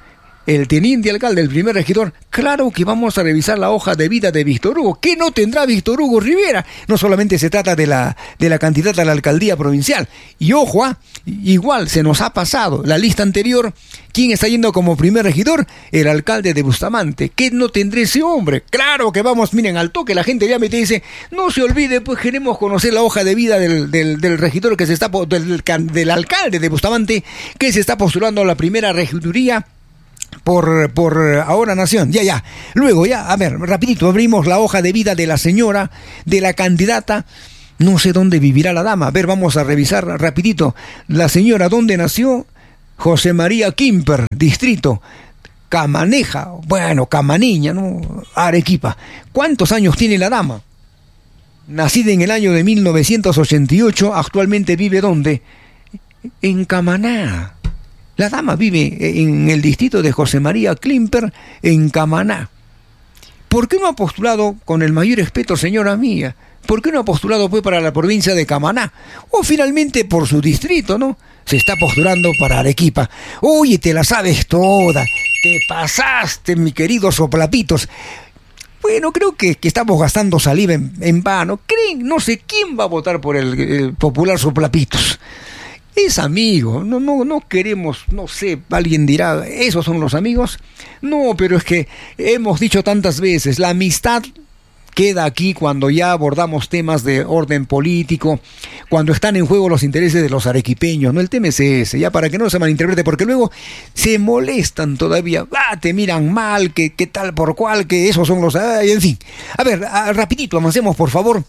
el teniente alcalde, el primer regidor, claro que vamos a revisar la hoja de vida de Víctor Hugo. ¿Qué no tendrá Víctor Hugo Rivera? No solamente se trata de la candidata a la alcaldía provincial. Y ojo, igual se nos ha pasado la lista anterior. ¿Quién está yendo como primer regidor? El alcalde de Bustamante. ¿Qué no tendrá ese hombre? Claro que vamos, miren, al toque la gente ya me dice, no se olvide, pues queremos conocer la hoja de vida del regidor que se está, del alcalde de Bustamante, que se está postulando a la primera regiduría por Ahora Nación. Ya. Luego, a ver, rapidito, abrimos la hoja de vida de la señora, de la candidata. No sé dónde vivirá la dama. A ver, vamos a revisar rapidito. La señora, ¿dónde nació? José María Quimper, distrito Camaneja, bueno, Camaniña, ¿no? Arequipa. ¿Cuántos años tiene la dama? Nacida en el año de 1988, actualmente vive ¿dónde? En Camaná. La dama vive en el distrito de José María Quimper, en Camaná. ¿Por qué no ha postulado, con el mayor respeto, señora mía? ¿Por qué no ha postulado pues para la provincia de Camaná? O finalmente por su distrito, ¿no? Se está postulando para Arequipa. Oye, te la sabes toda. Te pasaste, mi querido soplapitos. Bueno, creo que estamos gastando saliva en vano. ¿Creen? No sé quién va a votar por el popular soplapitos. Es amigo. No queremos, no sé, alguien dirá, ¿esos son los amigos? No, pero es que hemos dicho tantas veces, la amistad queda aquí cuando ya abordamos temas de orden político, cuando están en juego los intereses de los arequipeños, no el tema es ese, ya para que no se malinterprete, porque luego se molestan todavía, te miran mal, que tal por cual, que esos son los... en fin, a ver, rapidito, avancemos por favor.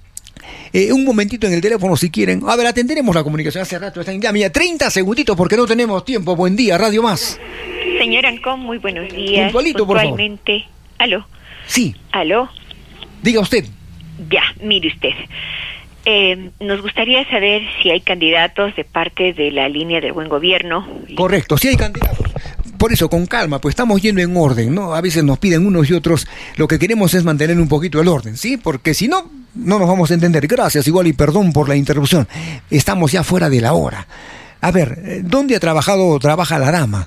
Un momentito en el teléfono si quieren. A ver, atenderemos la comunicación. Hace rato están ya, mira, 30 segunditos porque no tenemos tiempo. Buen día, Radio Más. Señor Ancón, muy buenos días. Puntualito, por favor. ¿Aló? Sí. ¿Aló? Diga usted. Ya, mire usted. Nos gustaría saber si hay candidatos de parte de la línea del buen gobierno. Correcto, sí hay candidatos. Por eso, con calma, pues estamos yendo en orden, ¿no? A veces nos piden unos y otros. Lo que queremos es mantener un poquito el orden, ¿sí? Porque si no, no nos vamos a entender. Gracias, igual, y perdón por la interrupción. Estamos ya fuera de la hora. A ver, ¿dónde trabaja la dama?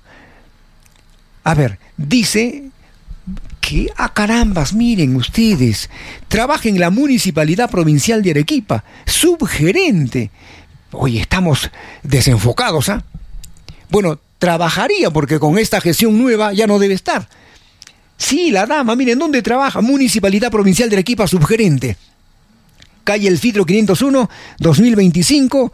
A ver, dice que, carambas, miren ustedes, trabaja en la Municipalidad Provincial de Arequipa, subgerente. Oye, estamos desenfocados, ¿ah? Bueno, trabajaría porque con esta gestión nueva ya no debe estar. Sí, la dama, miren, ¿dónde trabaja? Municipalidad Provincial de Arequipa, subgerente. Calle El Filtro 501, 2025,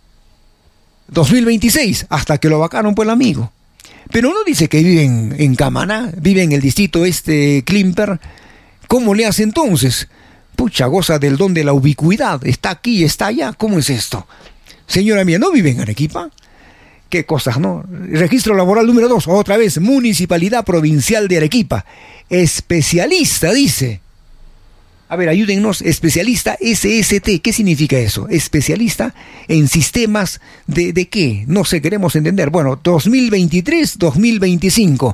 2026, hasta que lo vacaron por el amigo. Pero no dice que vive en Camaná, vive en el distrito Quimper. ¿Cómo le hace entonces? Pucha, goza del don de la ubicuidad. Está aquí, está allá. ¿Cómo es esto? Señora mía, ¿no vive en Arequipa? Qué cosas, ¿no? Registro laboral número 2, otra vez, Municipalidad Provincial de Arequipa. Especialista, dice. A ver, ayúdennos, especialista SST, ¿qué significa eso? Especialista en sistemas ¿de qué? No sé, queremos entender. Bueno, 2023-2025.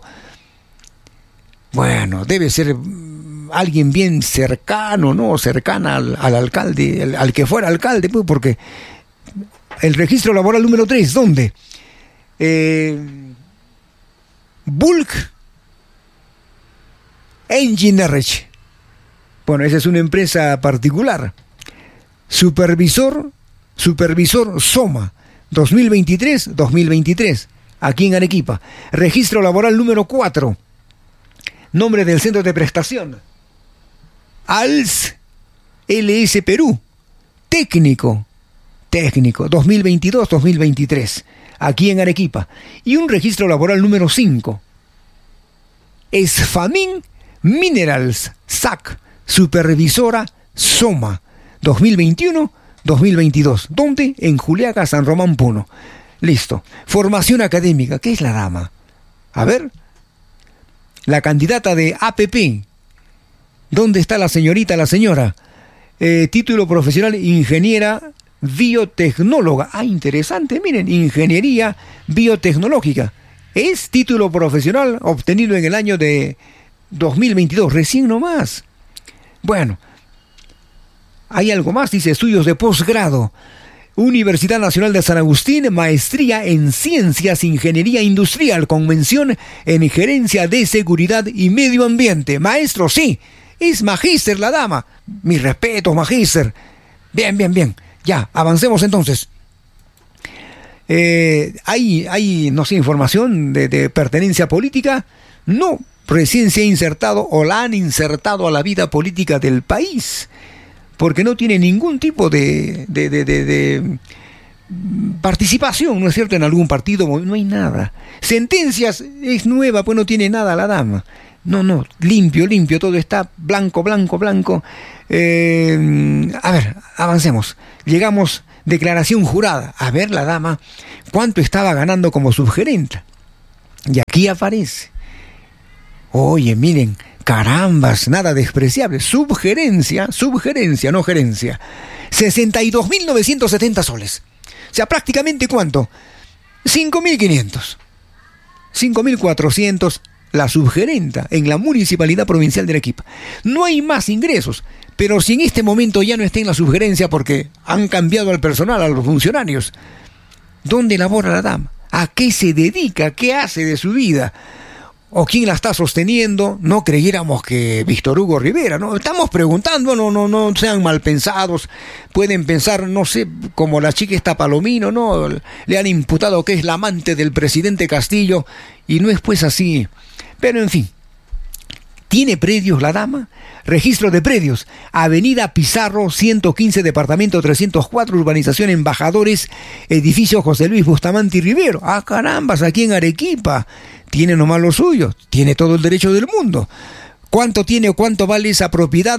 Bueno, debe ser alguien bien cercano, ¿no? Cercana al alcalde, al que fuera alcalde, pues, porque el registro laboral número 3, ¿dónde? Bulk Engineering. Bueno, esa es una empresa particular. Supervisor Soma, 2023-2023, aquí en Arequipa. Registro laboral número 4. Nombre del centro de prestación. ALS LS Perú. Técnico, 2022-2023, aquí en Arequipa. Y un registro laboral número 5. Esfamin Minerals SAC. Supervisora Soma, 2021-2022. ¿Dónde? En Juliaca, San Román, Puno. Listo. Formación académica. ¿Qué es la dama? A ver. La candidata de APP. ¿Dónde está la señora? Título profesional, ingeniera biotecnóloga. Interesante. Miren, ingeniería biotecnológica. Es título profesional obtenido en el año de 2022. Recién nomás. Bueno, hay algo más, dice, estudios de posgrado. Universidad Nacional de San Agustín, maestría en Ciencias, Ingeniería Industrial, con mención en Gerencia de Seguridad y Medio Ambiente. Maestro, sí, es magíster la dama. Mis respetos, magíster. Bien. Ya, avancemos entonces. ¿Hay, no sé, información de pertenencia política? No, recién se ha insertado o la han insertado a la vida política del país, porque no tiene ningún tipo de participación, ¿no es cierto?, en algún partido, no hay nada. Sentencias, es nueva, pues no tiene nada la dama. No, limpio, todo está blanco. A ver, avancemos. Llegamos, declaración jurada. A ver, la dama, ¿cuánto estaba ganando como subgerenta? Y aquí aparece. Oye, miren, carambas, nada despreciable. Subgerencia, no gerencia. 62.970 soles. O sea, prácticamente ¿cuánto? 5.500. 5.400 la subgerenta en la Municipalidad Provincial de Arequipa. No hay más ingresos, pero si en este momento ya no está en la subgerencia porque han cambiado al personal, a los funcionarios, ¿dónde labora la dama? ¿A qué se dedica? ¿Qué hace de su vida? ¿O quién la está sosteniendo? No creyéramos que Víctor Hugo Rivera, ¿no? Estamos preguntando, no sean mal pensados. Pueden pensar, no sé, como la chica esta Palomino, ¿no? Le han imputado que es la amante del presidente Castillo, y no es pues así. Pero en fin, ¿tiene predios la dama? Registro de predios: Avenida Pizarro, 115, departamento 304, urbanización Embajadores, edificio José Luis Bustamante y Rivero. ¡Ah, carambas! Aquí en Arequipa. Tiene nomás lo suyo, tiene todo el derecho del mundo. ¿Cuánto tiene o cuánto vale esa propiedad?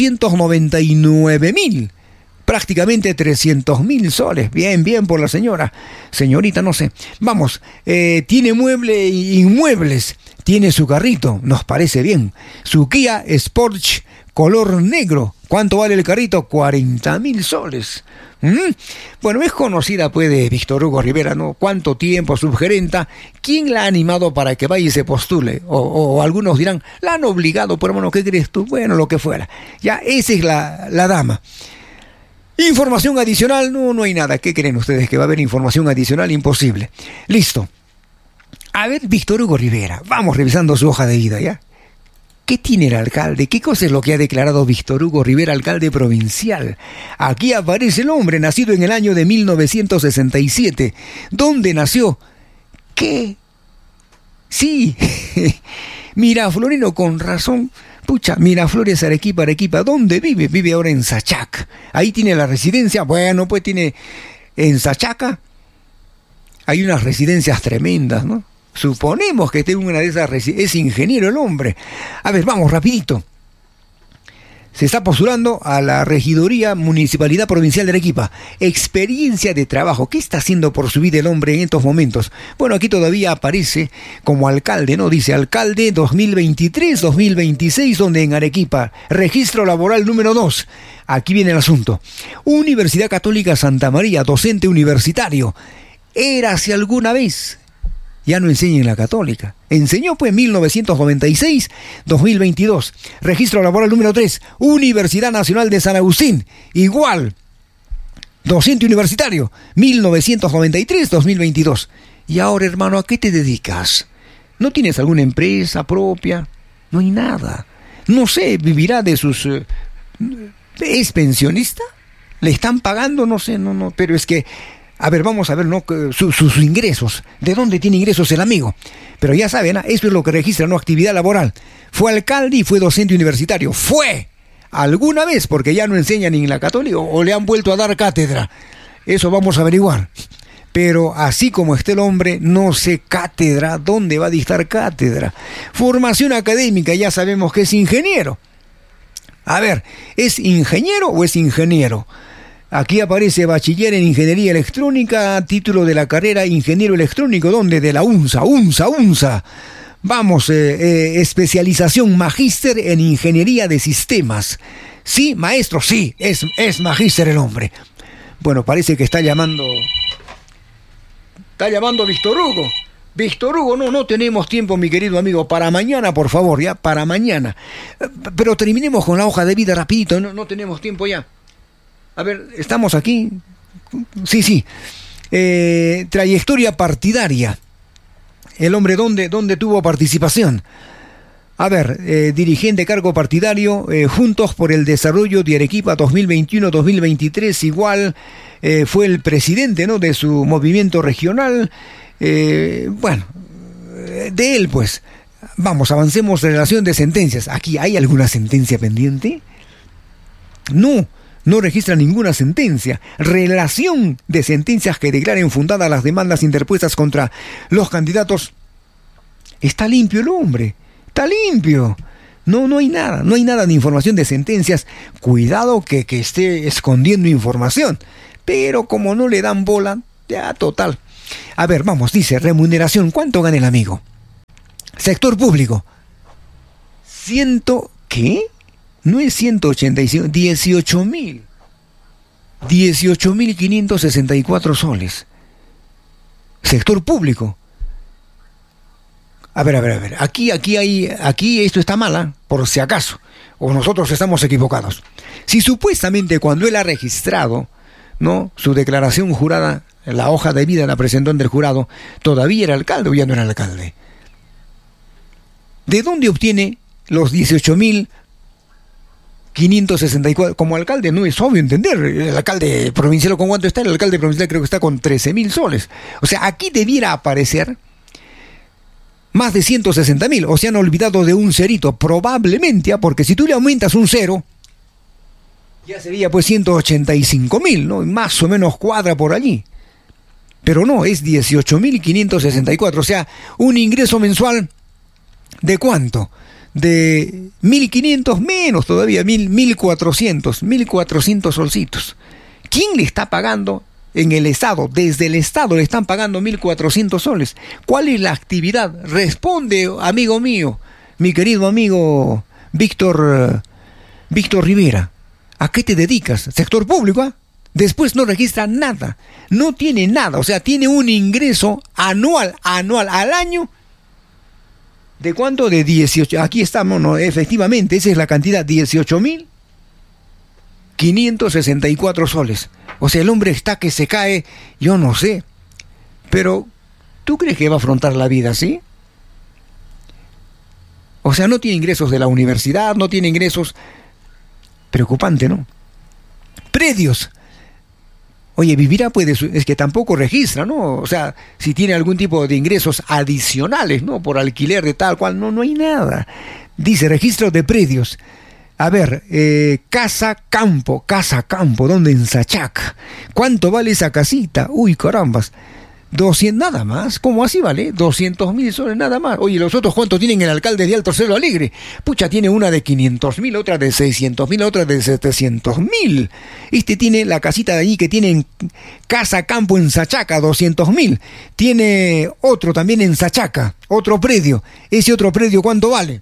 299.000, prácticamente 300.000 soles. Bien por la señora. Señorita, no sé. Vamos, tiene inmuebles, tiene su carrito, nos parece bien. Su Kia Sportage color negro. ¿Cuánto vale el carrito? 40.000 soles. Bueno, es conocida pues de Víctor Hugo Rivera, ¿no? ¿Cuánto tiempo subgerenta? ¿Quién la ha animado para que vaya y se postule? O algunos dirán, la han obligado, pero bueno, ¿qué crees tú? Bueno, lo que fuera. Ya, esa es la dama. Información adicional, no hay nada. ¿Qué creen ustedes? ¿Que va a haber información adicional? Imposible. Listo. A ver, Víctor Hugo Rivera, vamos revisando su hoja de vida, ¿ya? ¿Qué tiene el alcalde? ¿Qué cosa es lo que ha declarado Víctor Hugo Rivera, alcalde provincial? Aquí aparece el hombre, nacido en el año de 1967. ¿Dónde nació? ¿Qué? Sí, Miraflorino, con razón. Pucha, Miraflores, Arequipa. ¿Dónde vive? Vive ahora en Sachac. Ahí tiene la residencia. Bueno, pues tiene en Sachaca. Hay unas residencias tremendas, ¿no? Suponemos que esté en una de esas residencias. Es ingeniero el hombre. A ver, vamos, rapidito. Se está postulando a la Regiduría Municipalidad Provincial de Arequipa. Experiencia de trabajo. ¿Qué está haciendo por su vida el hombre en estos momentos? Bueno, aquí todavía aparece como alcalde, ¿no? Dice alcalde 2023-2026, donde en Arequipa. Registro laboral número 2. Aquí viene el asunto. Universidad Católica Santa María, docente universitario. Érase alguna vez. Ya no enseña en la Católica. Enseñó pues 1996-2022. Registro laboral número 3. Universidad Nacional de San Agustín. Igual. Docente universitario. 1993-2022. Y ahora, hermano, ¿a qué te dedicas? ¿No tienes alguna empresa propia? No hay nada. No sé, vivirá de sus... ¿Es pensionista? ¿Le están pagando? No sé, no. Pero es que... A ver, vamos a ver, ¿no? Sus ingresos. ¿De dónde tiene ingresos el amigo? Pero ya saben, eso es lo que registra, ¿no? Actividad laboral. Fue alcalde y fue docente universitario. ¡Fue! Alguna vez, porque ya no enseña ni en la Católica o le han vuelto a dar cátedra. Eso vamos a averiguar. Pero así como esté el hombre, no sé cátedra, ¿dónde va a dictar cátedra? Formación académica, ya sabemos que es ingeniero. A ver, ¿es ingeniero o es ingeniero? Aquí aparece bachiller en Ingeniería Electrónica, título de la carrera Ingeniero Electrónico, ¿dónde? De la UNSA. Vamos, especialización magíster en Ingeniería de Sistemas. Sí, maestro, sí, es magíster el hombre. Bueno, parece que está llamando Víctor Hugo. Víctor Hugo, no tenemos tiempo, mi querido amigo. Para mañana, por favor, ya, para mañana. Pero terminemos con la hoja de vida rapidito, no tenemos tiempo ya. A ver, estamos aquí, Sí. Trayectoria partidaria. El hombre, ¿dónde tuvo participación? A ver, dirigente, cargo partidario, Juntos por el Desarrollo de Arequipa 2021-2023, igual fue el presidente, ¿no?, de su movimiento regional. Bueno, de él, pues, vamos, avancemos en relación de sentencias. ¿Aquí hay alguna sentencia pendiente? No registra ninguna sentencia. Relación de sentencias que declaren fundadas las demandas interpuestas contra los candidatos. Está limpio el hombre, está limpio. No hay nada de información de sentencias. Cuidado que esté escondiendo información. Pero como no le dan bola, ya total. A ver, vamos, dice, remuneración. ¿Cuánto gana el amigo? Sector público. ¿Qué? No es 185, 18.564 soles. Sector público. A ver. Aquí esto está mal, por si acaso. O nosotros estamos equivocados. Si supuestamente cuando él ha registrado, ¿no?, su declaración jurada, la hoja de vida la presentó ante el jurado, todavía era alcalde o ya no era alcalde. ¿De dónde obtiene los 18.564? Como alcalde no es obvio entender. El alcalde provincial, ¿con cuánto está? El alcalde provincial creo que está con 13.000 soles. O sea, aquí debiera aparecer más de 160.000. O se han olvidado de un cerito, probablemente, porque si tú le aumentas un cero, ya sería pues 185.000, ¿no? Más o menos cuadra por allí. Pero no, es 18.564. O sea, un ingreso mensual, ¿de cuánto? De 1.500 menos todavía, 1.400 solcitos. ¿Quién le está pagando en el Estado? Desde el Estado le están pagando 1.400 soles. ¿Cuál es la actividad? Responde, amigo mío, mi querido amigo Víctor Rivera. ¿A qué te dedicas? ¿Sector público? ¿Ah? Después no registra nada. No tiene nada. O sea, tiene un ingreso anual al año. ¿De cuánto? De 18. Aquí estamos, no, efectivamente, esa es la cantidad, 18.564 soles. O sea, el hombre está que se cae, yo no sé. Pero, ¿tú crees que va a afrontar la vida así? O sea, no tiene ingresos de la universidad, no tiene ingresos. Preocupante, ¿no? Predios. Oye, vivirá puede, es que tampoco registra, ¿no? O sea, si tiene algún tipo de ingresos adicionales, ¿no? Por alquiler de tal cual, no hay nada. Dice, registro de predios. A ver, casa campo, ¿dónde? En Sachac. ¿Cuánto vale esa casita? Uy, carambas. 200, nada más. ¿Cómo así vale? 200.000 soles nada más. Oye, ¿los otros cuántos tienen el alcalde de Alto Cerro Alegre? Pucha, tiene una de 500.000, otra de 600.000, otra de 700.000. Este tiene la casita de allí que tiene en casa campo en Sachaca, 200.000. Tiene otro también en Sachaca, otro predio. Ese otro predio, ¿cuánto vale?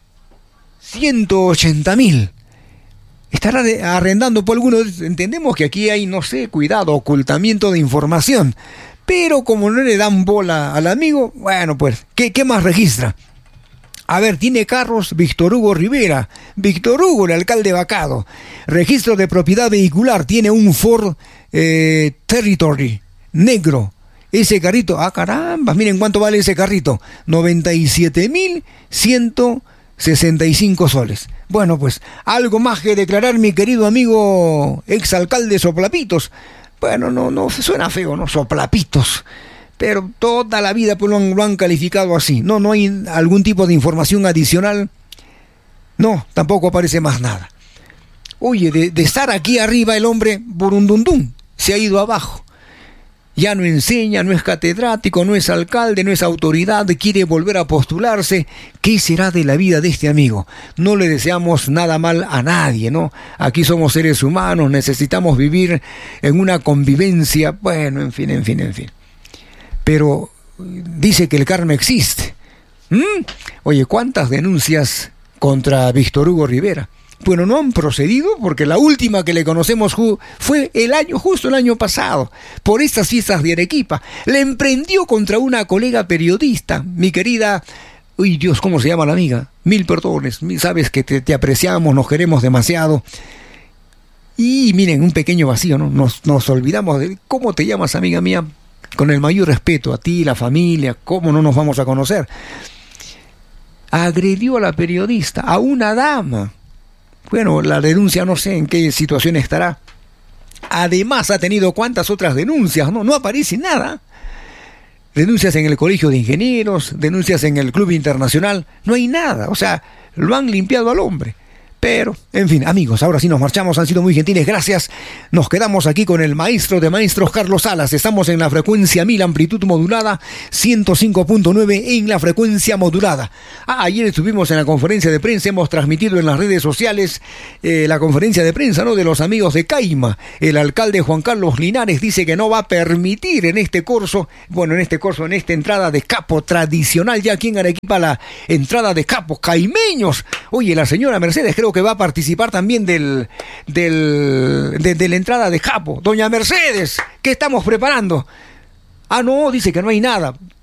180.000. Estará arrendando por algunos. Entendemos que aquí hay, no sé, cuidado, ocultamiento de información. Pero como no le dan bola al amigo, bueno, pues, ¿qué más registra? A ver, tiene carros Víctor Hugo Rivera. Víctor Hugo, el alcalde vacado. Registro de propiedad vehicular. Tiene un Ford Territory negro. Ese carrito, caramba, miren cuánto vale ese carrito. 97.165 soles. Bueno, pues, algo más que declarar, mi querido amigo exalcalde Soplapitos. Bueno, no suena feo, ¿no? Soplapitos. Pero toda la vida pues, lo han calificado así. No hay algún tipo de información adicional. No, tampoco aparece más nada. Oye, de estar aquí arriba el hombre, burundundum, se ha ido abajo. Ya no enseña, no es catedrático, no es alcalde, no es autoridad, quiere volver a postularse. ¿Qué será de la vida de este amigo? No le deseamos nada mal a nadie, ¿no? Aquí somos seres humanos, necesitamos vivir en una convivencia, bueno, en fin. Pero dice que el karma existe. Oye, ¿cuántas denuncias contra Víctor Hugo Rivera? Bueno, no han procedido porque la última que le conocemos fue justo el año pasado, por estas fiestas de Arequipa. Le emprendió contra una colega periodista, mi querida, uy Dios, ¿cómo se llama la amiga? Mil perdones, sabes que te apreciamos, nos queremos demasiado. Y miren, un pequeño vacío, ¿no? Nos olvidamos de cómo te llamas, amiga mía, con el mayor respeto a ti, la familia, cómo no nos vamos a conocer. Agredió a la periodista, a una dama. Bueno, la denuncia no sé en qué situación estará. Además ha tenido cuántas otras denuncias, no aparece nada. Denuncias en el Colegio de Ingenieros, denuncias en el Club Internacional, no hay nada, o sea, lo han limpiado al hombre. Pero, en fin, amigos, ahora sí nos marchamos, han sido muy gentiles, gracias. Nos quedamos aquí con el maestro de maestros, Carlos Salas. Estamos en la frecuencia 1000, amplitud modulada, 105.9 en la frecuencia modulada. Ayer estuvimos en la conferencia de prensa, hemos transmitido en las redes sociales la conferencia de prensa, ¿no?, de los amigos de Caima. El alcalde Juan Carlos Linares dice que no va a permitir en esta entrada de capo tradicional, ya aquí en Arequipa, la entrada de capos caimeños. Oye, la señora Mercedes creo que va a participar también de la entrada de capo. Doña Mercedes, ¿qué estamos preparando? No, dice que no hay nada.